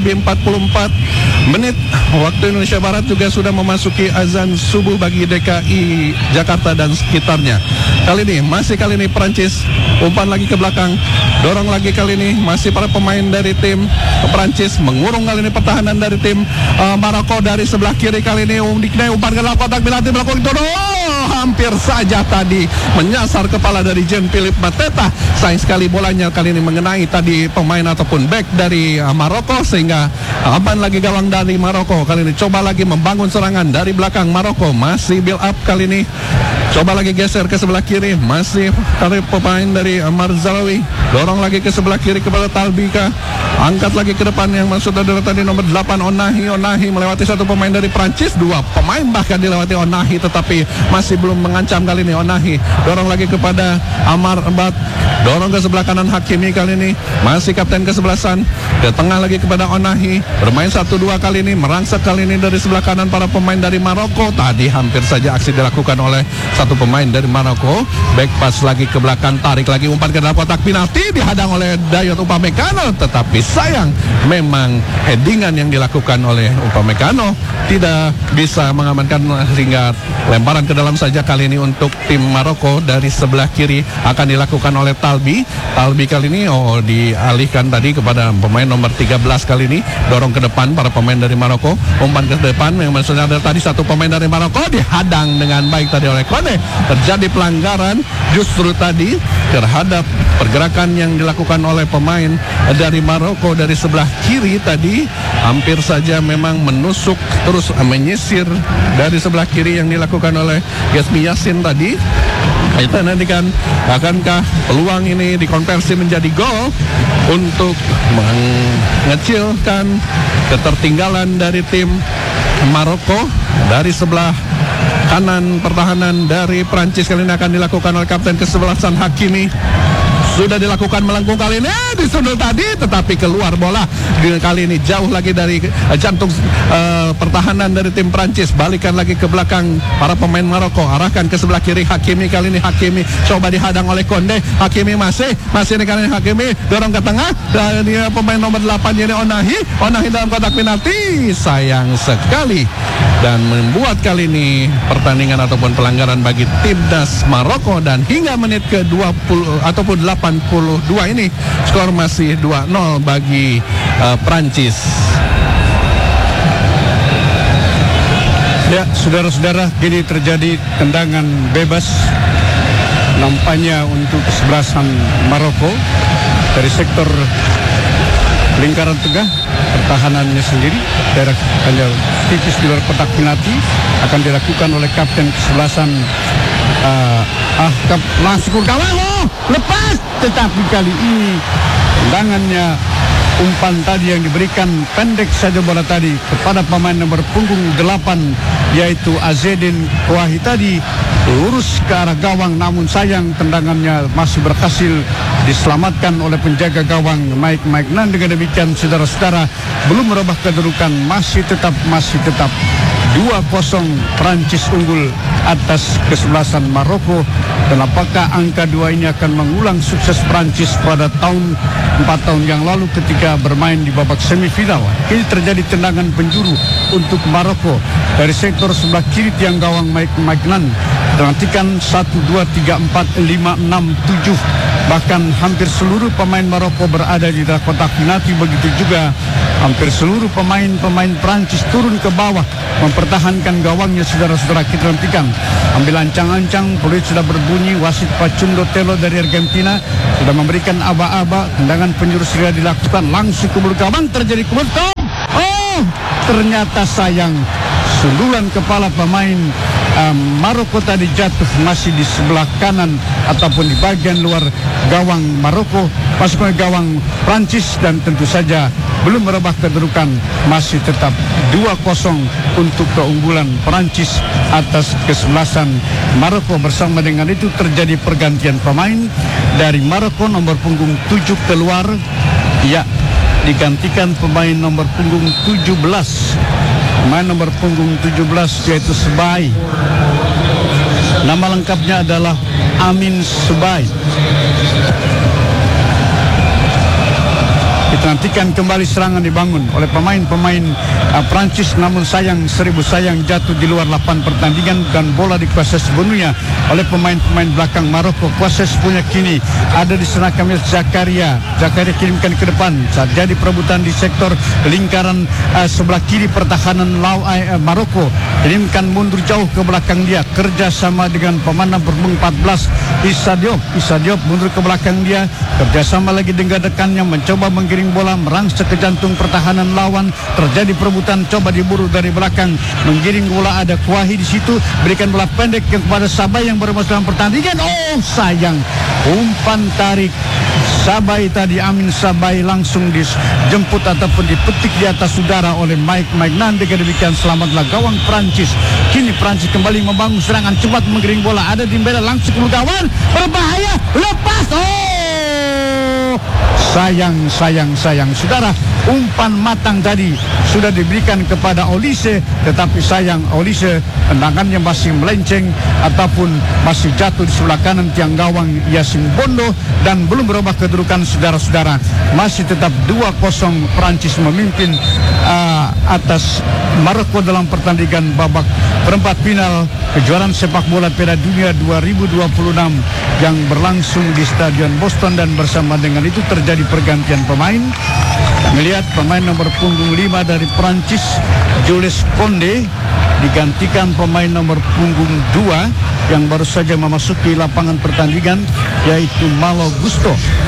4:44 waktu Indonesia Barat juga sudah memasuki azan subuh bagi DKI Jakarta dan sekitarnya. Kali ini Prancis, umpan lagi ke belakang, dorong lagi kali ini masih para pemain dari tim Prancis, mengurung kali ini pertahanan dari tim Maroko dari sebelah kiri. Kali ini umpan ke dalam kotak penalti melakukan hampir saja tadi menyasar kepala dari Jean-Philippe Mateta. Sayang sekali bolanya kali ini mengenai tadi pemain ataupun back dari Maroko, sehingga aman lagi gawang dari Maroko. Kali ini coba lagi membangun serangan dari belakang. Maroko masih build up kali ini, coba lagi geser ke sebelah kiri, masih dari pemain dari Marzarawi, dorong lagi ke sebelah kiri kepada Talbika, angkat lagi ke depan, yang maksud adalah tadi nomor 8 Onahi melewati satu pemain dari Prancis, dua pemain bahkan dilewati Onahi, tetapi masih belum mengancam kali ini. Onahi dorong lagi kepada Amrabat, dorong ke sebelah kanan Hakimi kali ini, masih kapten kesebelasan, ke tengah lagi kepada Onahi, bermain 1-2 kali ini, merangsek kali ini dari sebelah kanan para pemain dari Maroko. Tadi hampir saja aksi dilakukan oleh satu pemain dari Maroko, back pass lagi ke belakang, tarik lagi umpan ke dalam kotak penalti, dihadang oleh Dayot Upamecano, tetapi sayang memang headingan yang dilakukan oleh Upamecano tidak bisa mengamankan, sehingga lemparan ke dalam saja kali ini untuk tim Maroko. Dari sebelah kiri akan dilakukan oleh Talbi kali ini dialihkan tadi kepada pemain nomor 13 kali ini, dorong ke depan para pemain dari Maroko, umpan ke depan, yang maksudnya ada tadi satu pemain dari Maroko dihadang dengan baik tadi oleh Kone. Terjadi pelanggaran justru tadi terhadap pergerakan yang dilakukan oleh pemain dari Maroko dari sebelah kiri tadi, hampir saja memang menusuk terus menyisir dari sebelah kiri yang dilakukan oleh Yasmi Yassin tadi. Kita nantikan akankah peluang ini dikonversi menjadi gol untuk mengecilkan ketertinggalan dari tim Maroko. Dari sebelah kanan pertahanan dari Prancis kali ini akan dilakukan oleh kapten kesebelasan Hakimi. Sudah dilakukan melengkung kali ini, disundul tadi, tetapi keluar bola. Kali ini jauh lagi dari jantung pertahanan dari tim Prancis. Balikan lagi ke belakang para pemain Maroko, arahkan ke sebelah kiri Hakimi. Kali ini Hakimi coba dihadang oleh Konde. Hakimi masih kali ini Hakimi dorong ke tengah, dan dia pemain nomor 8 ini Onahi dalam kotak penalti. Sayang sekali, dan membuat kali ini pertandingan ataupun pelanggaran bagi timnas Maroko, dan hingga menit ke-20 ataupun 82 ini skor masih 2-0 bagi Prancis. Ya, saudara-saudara, kini terjadi tendangan bebas nampaknya untuk kesebelasan Maroko dari sektor lingkaran tengah pertahanannya sendiri, daerah hanya tipis di luar kotak penalti akan dilakukan oleh kapten kesebelasan langsung ke gawang, lepas, tetapi kali ini tendangannya umpan tadi yang diberikan pendek saja bola tadi kepada pemain nomor punggung 8 yaitu Azedin Kouahi tadi lurus ke arah gawang, namun sayang tendangannya masih berhasil diselamatkan oleh penjaga gawang Mike Maignan. Dengan demikian saudara-saudara, belum merubah kedudukan, masih tetap 2-0 Prancis unggul atas kesebelasan Maroko. Dan apakah angka 2 ini akan mengulang sukses Prancis pada 4 tahun yang lalu ketika bermain di babak semifinal? Ini terjadi tendangan penjuru untuk Maroko dari sektor sebelah kiri tiang gawang Mike Maignan. Perhatikan 1, 2, 3, 4, 5, 6, 7. Bahkan hampir seluruh pemain Maroko berada di dalam kotak penalti. Begitu juga hampir seluruh pemain Prancis turun ke bawah mempertahankan gawangnya. Saudara-saudara, kita nantikan ambil ancang-ancang, peluit sudah berbunyi, wasit Pachundo Telo dari Argentina sudah memberikan aba-aba, tendangan penjuru segera dilakukan langsung ke bulu gawang, terjadi kebetulan. Oh, ternyata sayang, sundulan kepala pemain Maroko tadi jatuh masih di sebelah kanan ataupun di bagian luar gawang Maroko, masuk ke gawang Prancis, dan tentu saja belum merubah kedudukan, masih tetap 2-0 untuk keunggulan Prancis atas kesebelasan Maroko. Bersama dengan itu terjadi pergantian pemain dari Maroko, nomor punggung 7 keluar, ya, digantikan pemain nomor punggung 17. Pemain nomor punggung 17 yaitu Sebai. Nama lengkapnya adalah Amin Sebai. Kita nantikan kembali serangan dibangun oleh pemain-pemain Prancis, namun sayang, seribu sayang, jatuh di luar lapangan pertandingan dan bola dikuasai sepenuhnya oleh pemain-pemain belakang Maroko. Kuasa sepenuhnya kini ada di sana Kamil Zakaria. Zakaria kirimkan ke depan saat jadi perebutan di sektor lingkaran sebelah kiri pertahanan Maroko. Kirimkan mundur jauh ke belakang dia, kerjasama dengan pemain nomor 14 Issa Diop mundur ke belakang dia, kerjasama lagi dengan dekannya, mencoba menggiring bola merangsek ke jantung pertahanan lawan. Terjadi perebutan, coba diburu dari belakang, menggiring bola, ada Kouahi di situ, berikan bola pendek kepada Sabai yang bermasalah dalam pertandingan. Oh sayang, umpan tarik Sabai tadi, Amin Sabai langsung dijemput ataupun dipetik di atas udara oleh Mike Maignan. Dengan demikian selamatlah gawang Prancis. Kini Prancis kembali membangun serangan cepat, menggiring bola, ada di Dembele langsung ke gawang, berbahaya, lepas. Oh sayang saudara, umpan matang tadi sudah diberikan kepada Olise, tetapi sayang Olise tendangannya masih melenceng ataupun masih jatuh di sebelah kanan tiang gawang Yasin Bondo, dan belum berubah kedudukan. Saudara-saudara, masih tetap 2-0 Prancis memimpin atas Maroko dalam pertandingan babak perempat final kejuaraan sepak bola Piala Dunia 2026 yang berlangsung di Stadion Boston. Dan bersama dengan itu terjadi pergantian pemain. Melihat pemain nomor punggung 5 dari Prancis, Jules Koundé, digantikan pemain nomor punggung 2 yang baru saja memasuki lapangan pertandingan, yaitu Malo Gusto.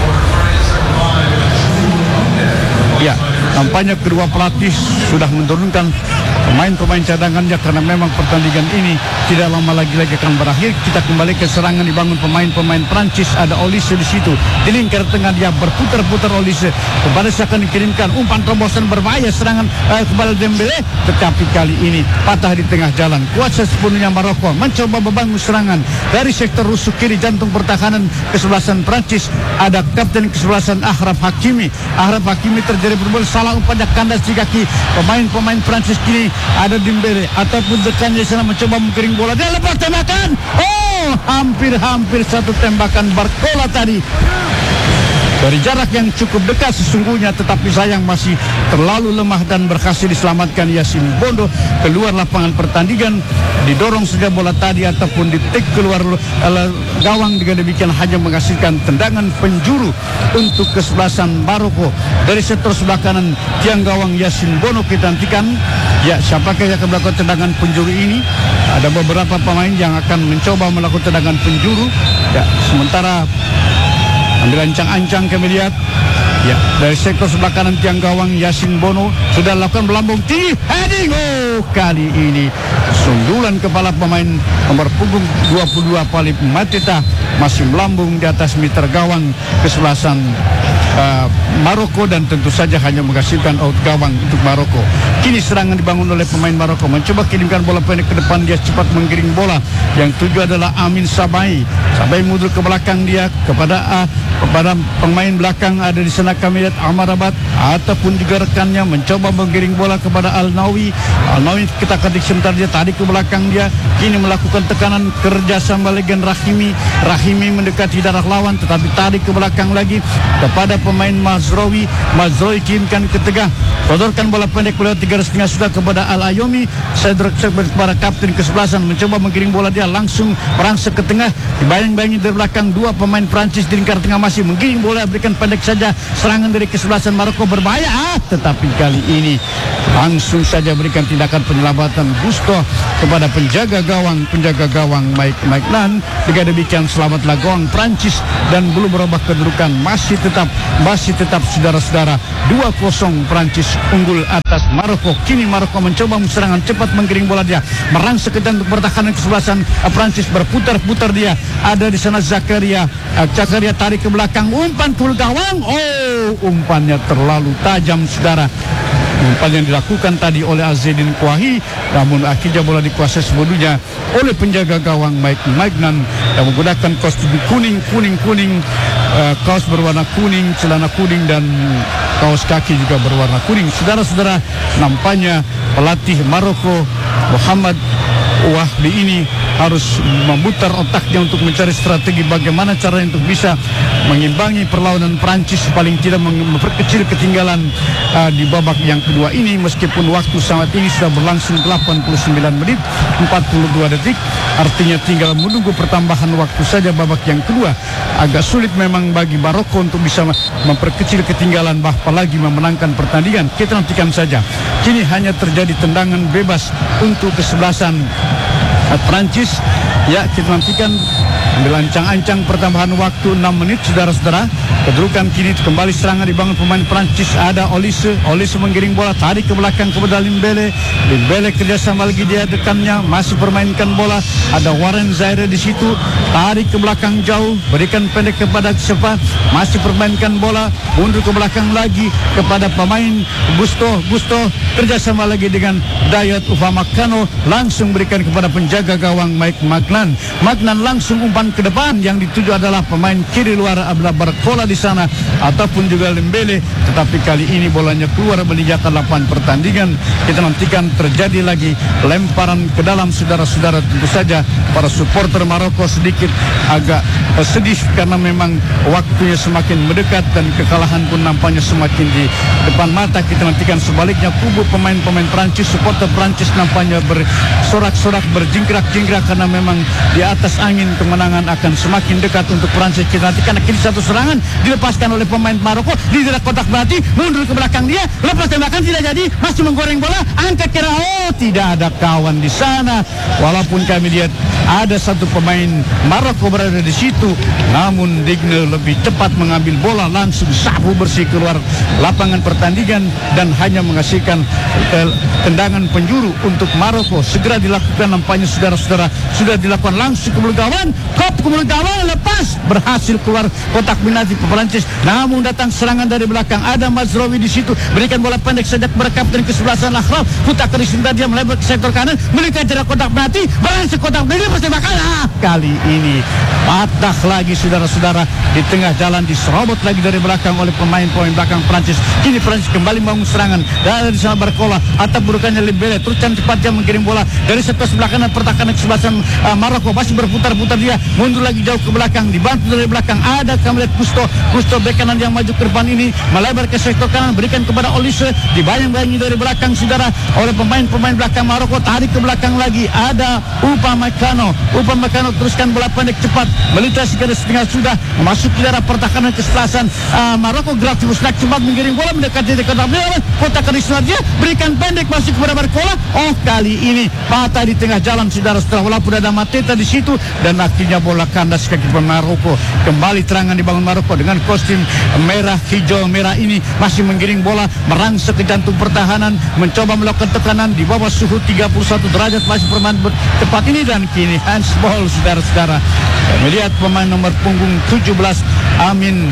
Ya, tampaknya kedua pelatih sudah menurunkan pemain-pemain cadangannya karena memang pertandingan ini tidak lama lagi akan berakhir. Kita kembali ke serangan dibangun pemain-pemain Prancis. Ada Olise di situ di lingkar tengah, dia berputar-putar Olise kepada akan dikirimkan umpan terobosan berbahaya, serangan kepada Dembele, tetapi kali ini patah di tengah jalan. Kuasa sepenuhnya Maroko mencoba membangun serangan dari sektor rusuk kiri jantung pertahanan kesebelasan Prancis. Ada kapten kesebelasan Achraf Hakimi. Achraf Hakimi terjadi berbola salah, umpannya kandas di kaki pemain Prancis. Kini ada Dembele ataupun dekannya sana mencoba menggiring bola, dia lepas tembakan. Oh, hampir satu tembakan Barcola tadi. dari jarak yang cukup dekat sesungguhnya, tetapi sayang masih terlalu lemah dan berhasil diselamatkan Yasin Bono keluar lapangan pertandingan. Didorong saja bola tadi ataupun ditek keluar gawang, dengan demikian hanya menghasilkan tendangan penjuru untuk kesebelasan Maroko. Dari sektor sebelah kanan tiang gawang Yasin Bono kita nantikan, ya siapakah yang akan melakukan tendangan penjuru ini. Ada beberapa pemain yang akan mencoba melakukan tendangan penjuru, ya, sementara ambil ancang-ancang kami lihat, ya, dari sektor sebelah kanan tiang gawang Yasin Bono sudah lakukan melambung tinggi, heading. Oh, kali ini sundulan kepala pemain nomor punggung 22 Palip Mateta masih melambung di atas meter gawang kesebelasan Maroko, dan tentu saja hanya menghasilkan out gawang untuk Maroko. Kini serangan dibangun oleh pemain Maroko, mencoba kirimkan bola pendek ke depan, dia cepat menggiring bola. Yang tuju adalah Amin Sabai. Sabai mundur ke belakang dia kepada pemain belakang ada di sana kami lihat Amarabat ataupun juga rekannya mencoba menggiring bola kepada Al-Nawi. Al-Nawi kita ketik sebentar, dia tarik ke belakang dia. Kini melakukan tekanan kerjasama legen Rahimi. Rahimi mendekati darah lawan tetapi tarik ke belakang lagi kepada pemain Mazraoui. Mazraoui kirimkan ke tengah, sodorkan bola pendek lewat 3,5 sudah kepada Al-Ayomi. Cedric kepada kapten kesebelasan mencoba menggiring bola, dia langsung merangsek ke tengah. Dibayang-bayangi dari belakang dua pemain Prancis di lingkar tengah masih menggiring bola, berikan pendek saja. Serangan dari kesebelasan Maroko berbahaya, tetapi kali ini langsung saja berikan tindakan penyelamatan Gusto kepada penjaga gawang Mike Magnan. Dengan demikian selamatlah gawang Prancis dan belum berubah kedudukan, masih tetap saudara-saudara 2-0 Prancis unggul atas Maroko. Kini Maroko mencoba serangan cepat menggiring bola, dia merangsek ke untuk pertahanan kesebelasan Prancis, berputar-putar dia. Ada di sana Zakaria tarik ke belakang, umpan ke gawang. Oh, umpannya terlalu tajam saudara. Umpan yang dilakukan tadi oleh Azedin Kouahi, namun akhirnya bola dikuasai sepenuhnya oleh penjaga gawang Mike Magnan yang menggunakan kostum kuning, kaos berwarna kuning, celana kuning, dan kaos kaki juga berwarna kuning. Saudara-saudara, nampaknya pelatih Maroko Muhammad Wahbi ini harus memutar otaknya untuk mencari strategi bagaimana caranya untuk bisa mengimbangi perlawanan Prancis, paling tidak memperkecil ketinggalan di babak yang kedua ini. Meskipun waktu saat ini sudah berlangsung 89 menit 42 detik, artinya tinggal menunggu pertambahan waktu saja babak yang kedua. Agak sulit memang bagi Maroko untuk bisa memperkecil ketinggalan, apalagi memenangkan pertandingan. Kita nantikan saja. Kini hanya terjadi tendangan bebas untuk kesebelasan Prancis. Ya, kita nantikan ambil ancang-ancang pertambahan waktu 6 menit saudara-saudara. Kedudukan kini kembali serangan dibangun pemain Prancis. Ada Olise menggiring bola, tarik ke belakang kepada Limbele kerjasama lagi dia dekannya, masih permainkan bola. Ada Warren Zaire di situ, tarik ke belakang jauh, berikan pendek kepada siapa, masih permainkan bola, mundur ke belakang lagi kepada pemain Gusto kerjasama lagi dengan Dayot Upamecano, langsung berikan kepada penjaga gawang Mike Magnan langsung umpan ke depan. Yang dituju adalah pemain kiri luar adalah Barcola di sana ataupun juga Limbele, tetapi kali ini bolanya keluar meninggalkan lapangan pertandingan. Kita nantikan terjadi lagi lemparan ke dalam saudara-saudara. Tentu saja para supporter Maroko sedikit agak sedih karena memang waktunya semakin mendekat dan kekalahan pun nampaknya semakin di depan mata. Kita nantikan sebaliknya kubu pemain-pemain Prancis, supporter Prancis nampaknya bersorak-sorak, berjingkrak-jingkrak karena memang di atas angin kemenangan akan semakin dekat untuk Prancis. Kita nantikan akhirnya satu serangan dilepaskan oleh pemain Maroko di dalam kotak penalti, mundur ke belakang dia, lepas tembakan tidak jadi, masih menggoreng bola, angkat kira, oh tidak ada kawan di sana. Walaupun kami lihat ada satu pemain Maroko berada di situ, namun Digne lebih cepat mengambil bola, langsung sapu bersih keluar lapangan pertandingan dan hanya menghasilkan tendangan penjuru untuk Maroko. Segera dilakukan, nampaknya saudara-saudara sudah dilakukan langsung ke mulut gawang, lepas, berhasil keluar kotak penalti Prancis. Namun datang serangan dari belakang, ada Mazraoui di situ, berikan bola pendek sejak berkapten kesebelasan Akhraf, putar ke sebentar, dia melebar ke sektor kanan, melihat jarak kotak penalti, berhasil kotak penalti, pertembakan. Kali ini patah lagi saudara-saudara, di tengah jalan diserobot lagi dari belakang oleh pemain-pemain belakang Prancis. Kini Prancis kembali membangun serangan dari sana Barcola atau burukannya Limbele, terus cepat dia mengirim bola dari sektor sebelah kanan pertahanan kesebelasan Maroko masih berputar-putar dia mundur lagi jauh ke belakang, dibantu dari belakang ada kami lihat Gusto bek kanan yang maju ke depan ini melebar ke sektor kanan berikan kepada Olise dibayang-bayangi dari belakang saudara oleh pemain belakang Maroko tarik ke belakang lagi ada Upamecano teruskan bola pendek cepat melintasi garis tengah sudah memasuki daerah pertahanan kesebelasan Maroko Grafius nak cepat menggiring bola mendekati kotak Karisma dia berikan pendek masih kepada Barcola kali ini patah di tengah jalan saudara setelah walaupun ada Mateta di situ dan akhirnya bola kandas kaki pemain Maroko kembali terangan dibangun Maroko dengan kostum merah hijau merah ini masih menggiring bola merangsek ke jantung pertahanan mencoba melakukan tekanan di bawah suhu 31 derajat masih bermain tepat ini dan kini handsball saudara-saudara melihat pemain nomor punggung 17 Amin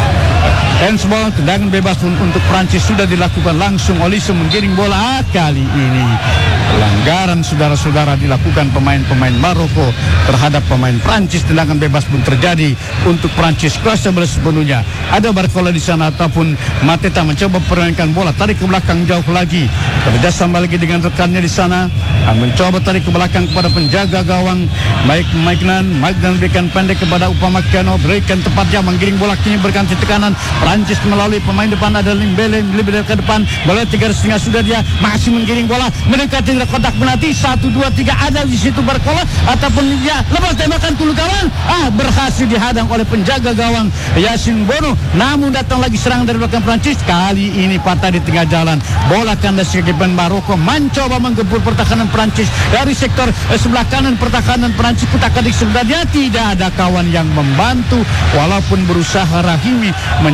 handsball tendangan bebas untuk Prancis sudah dilakukan langsung Olise menggiring bola kali ini pelanggaran saudara-saudara dilakukan pemain-pemain Maroko terhadap pemain Prancis tendangan bebas pun terjadi untuk Prancis kuasa bola sepenuhnya ada Barcola di sana ataupun Mateta mencoba permainkan bola tarik ke belakang jauh lagi kerjasama lagi dengan rekannya di sana mencoba tarik ke belakang kepada penjaga gawang Magnan berikan pendek kepada Upamecano berikan tepatnya menggiring bola kini berganti tekanan Prancis melalui pemain depan ada Limbele ke depan bola 3,5 sudah dia masih menggiring bola mendekati kotak penalti 1, 2, 3 ada di situ Barcola ataupun dia lepas tembakan tulu kawan berhasil dihadang oleh penjaga gawang Yasin Bono namun datang lagi serangan dari belakang Prancis kali ini patah di tengah jalan bola kandas ke depan Maroko mencoba menggempur pertahanan Prancis dari sektor sebelah kanan pertahanan Prancis kutak-katik sebenarnya tidak ada kawan yang membantu walaupun berusaha Rahimi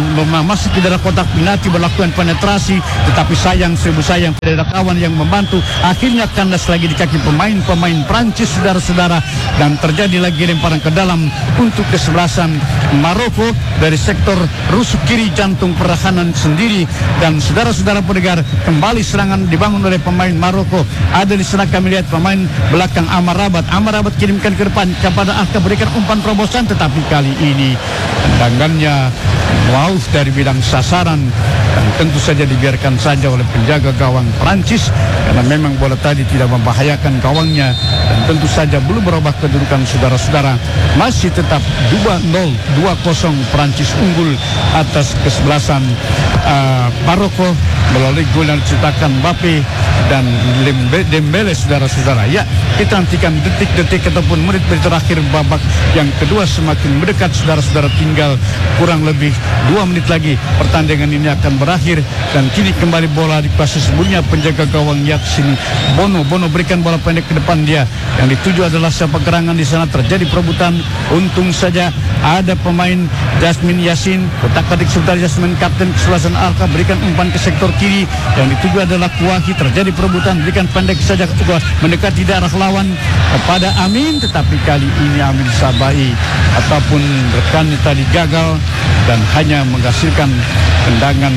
masuk ke dalam kotak penalti berlakukan penetrasi tetapi sayang tidak ada kawan yang membantu akhirnya kandas lagi di kaki pemain Prancis saudara-saudara dan terjadi lagi lemparan ke dalam untuk kesebelasan Maroko dari sektor rusuk kiri jantung pertahanan sendiri dan saudara-saudara pendengar kembali serangan dibangun oleh pemain Maroko ada di sana kami lihat pemain belakang Amrabat kirimkan ke depan kepada Arka berikan umpan terobosan tetapi kali ini tendangannya wow dari bidang sasaran dan tentu saja dibiarkan saja oleh penjaga gawang Prancis karena memang bola tadi tidak membahayakan gawangnya dan tentu saja belum berubah kedudukan saudara-saudara masih tetap 2-0 2-0 Prancis unggul atas kesebelasan Maroko melalui gol yang diciptakan Mbappe dan Dembele saudara-saudara ya kita nantikan detik-detik ataupun menit-menit terakhir babak yang kedua semakin mendekat saudara-saudara tinggal kurang lebih 2 menit lagi pertandingan ini akan berakhir dan kini kembali bola dikuasai sebelumnya penjaga gawang Yasin Bono berikan bola pendek ke depan dia yang dituju adalah sepak gerangan di sana terjadi perebutan untung saja ada pemain Jasmine Yasin kotak-katik sebentar Jasmine kapten kesebelasan Arka berikan umpan ke sektor kiri yang dituju adalah Kuahi terjadi perebutan berikan pendek saja mendekati daerah lawan kepada Amin tetapi kali ini Amin Sabai ataupun rekannya tadi gagal dan hanya menghasilkan tendangan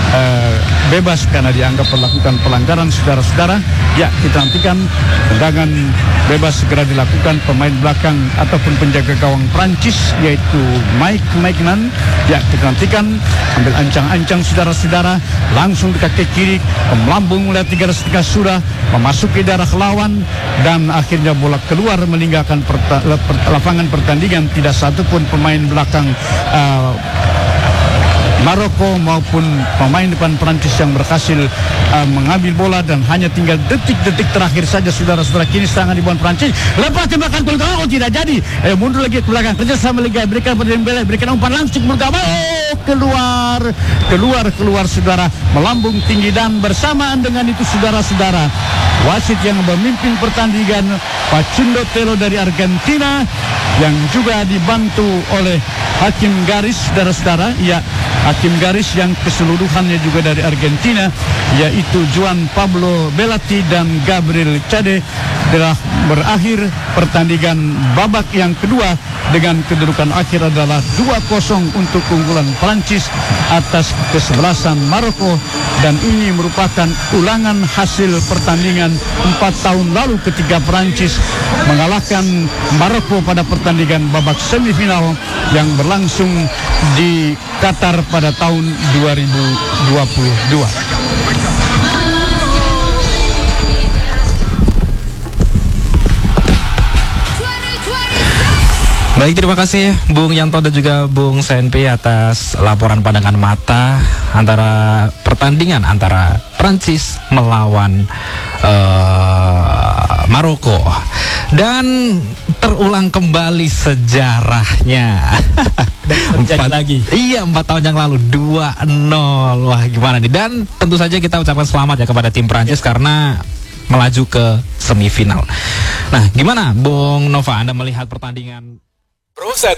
bebas karena dianggap melakukan pelanggaran saudara-saudara ya kita nantikan tendangan bebas segera dilakukan pemain belakang ataupun penjaga gawang Prancis yaitu Magnan ya kita nantikan ambil ancang-ancang saudara-saudara langsung di kaki kiri melambung melihat 3,5 sudah memasuki daerah lawan dan akhirnya bola keluar meninggalkan lapangan pertandingan tidak satu pun pemain belakang Maroko maupun pemain depan Prancis yang berhasil mengambil bola dan hanya tinggal detik-detik terakhir saja saudara-saudara kini serangan dibangun Prancis lepas tembakan gol gawang tidak jadi mundur lagi ke belakang kerjasama lagi berikan pada Dembele berikan umpan langsung ke gawang keluar saudara melambung tinggi dan bersamaan dengan itu saudara-saudara wasit yang memimpin pertandingan Facundo Telo dari Argentina yang juga dibantu oleh hakim garis saudara-saudara ya hakim garis yang keseluruhannya juga dari Argentina yaitu Juan Pablo Belatti dan Gabriel Cade telah berakhir pertandingan babak yang kedua dengan kedudukan akhir adalah 2-0 untuk keunggulan Prancis atas kesebelasan Maroko dan ini merupakan ulangan hasil pertandingan 4 tahun lalu ketika Prancis mengalahkan Maroko pada pertandingan babak semifinal yang berlangsung di Qatar pada tahun 2022. Baik, terima kasih Bung Yanto dan juga Bung Senpi atas laporan pandangan mata antara pertandingan antara Prancis melawan Maroko. Dan terulang kembali sejarahnya. Lagi. Iya, 4 tahun yang lalu 2-0. Wah, gimana nih? Dan tentu saja kita ucapkan selamat ya kepada tim Prancis karena melaju ke semifinal. Nah, gimana Bung Nova, Anda melihat pertandingan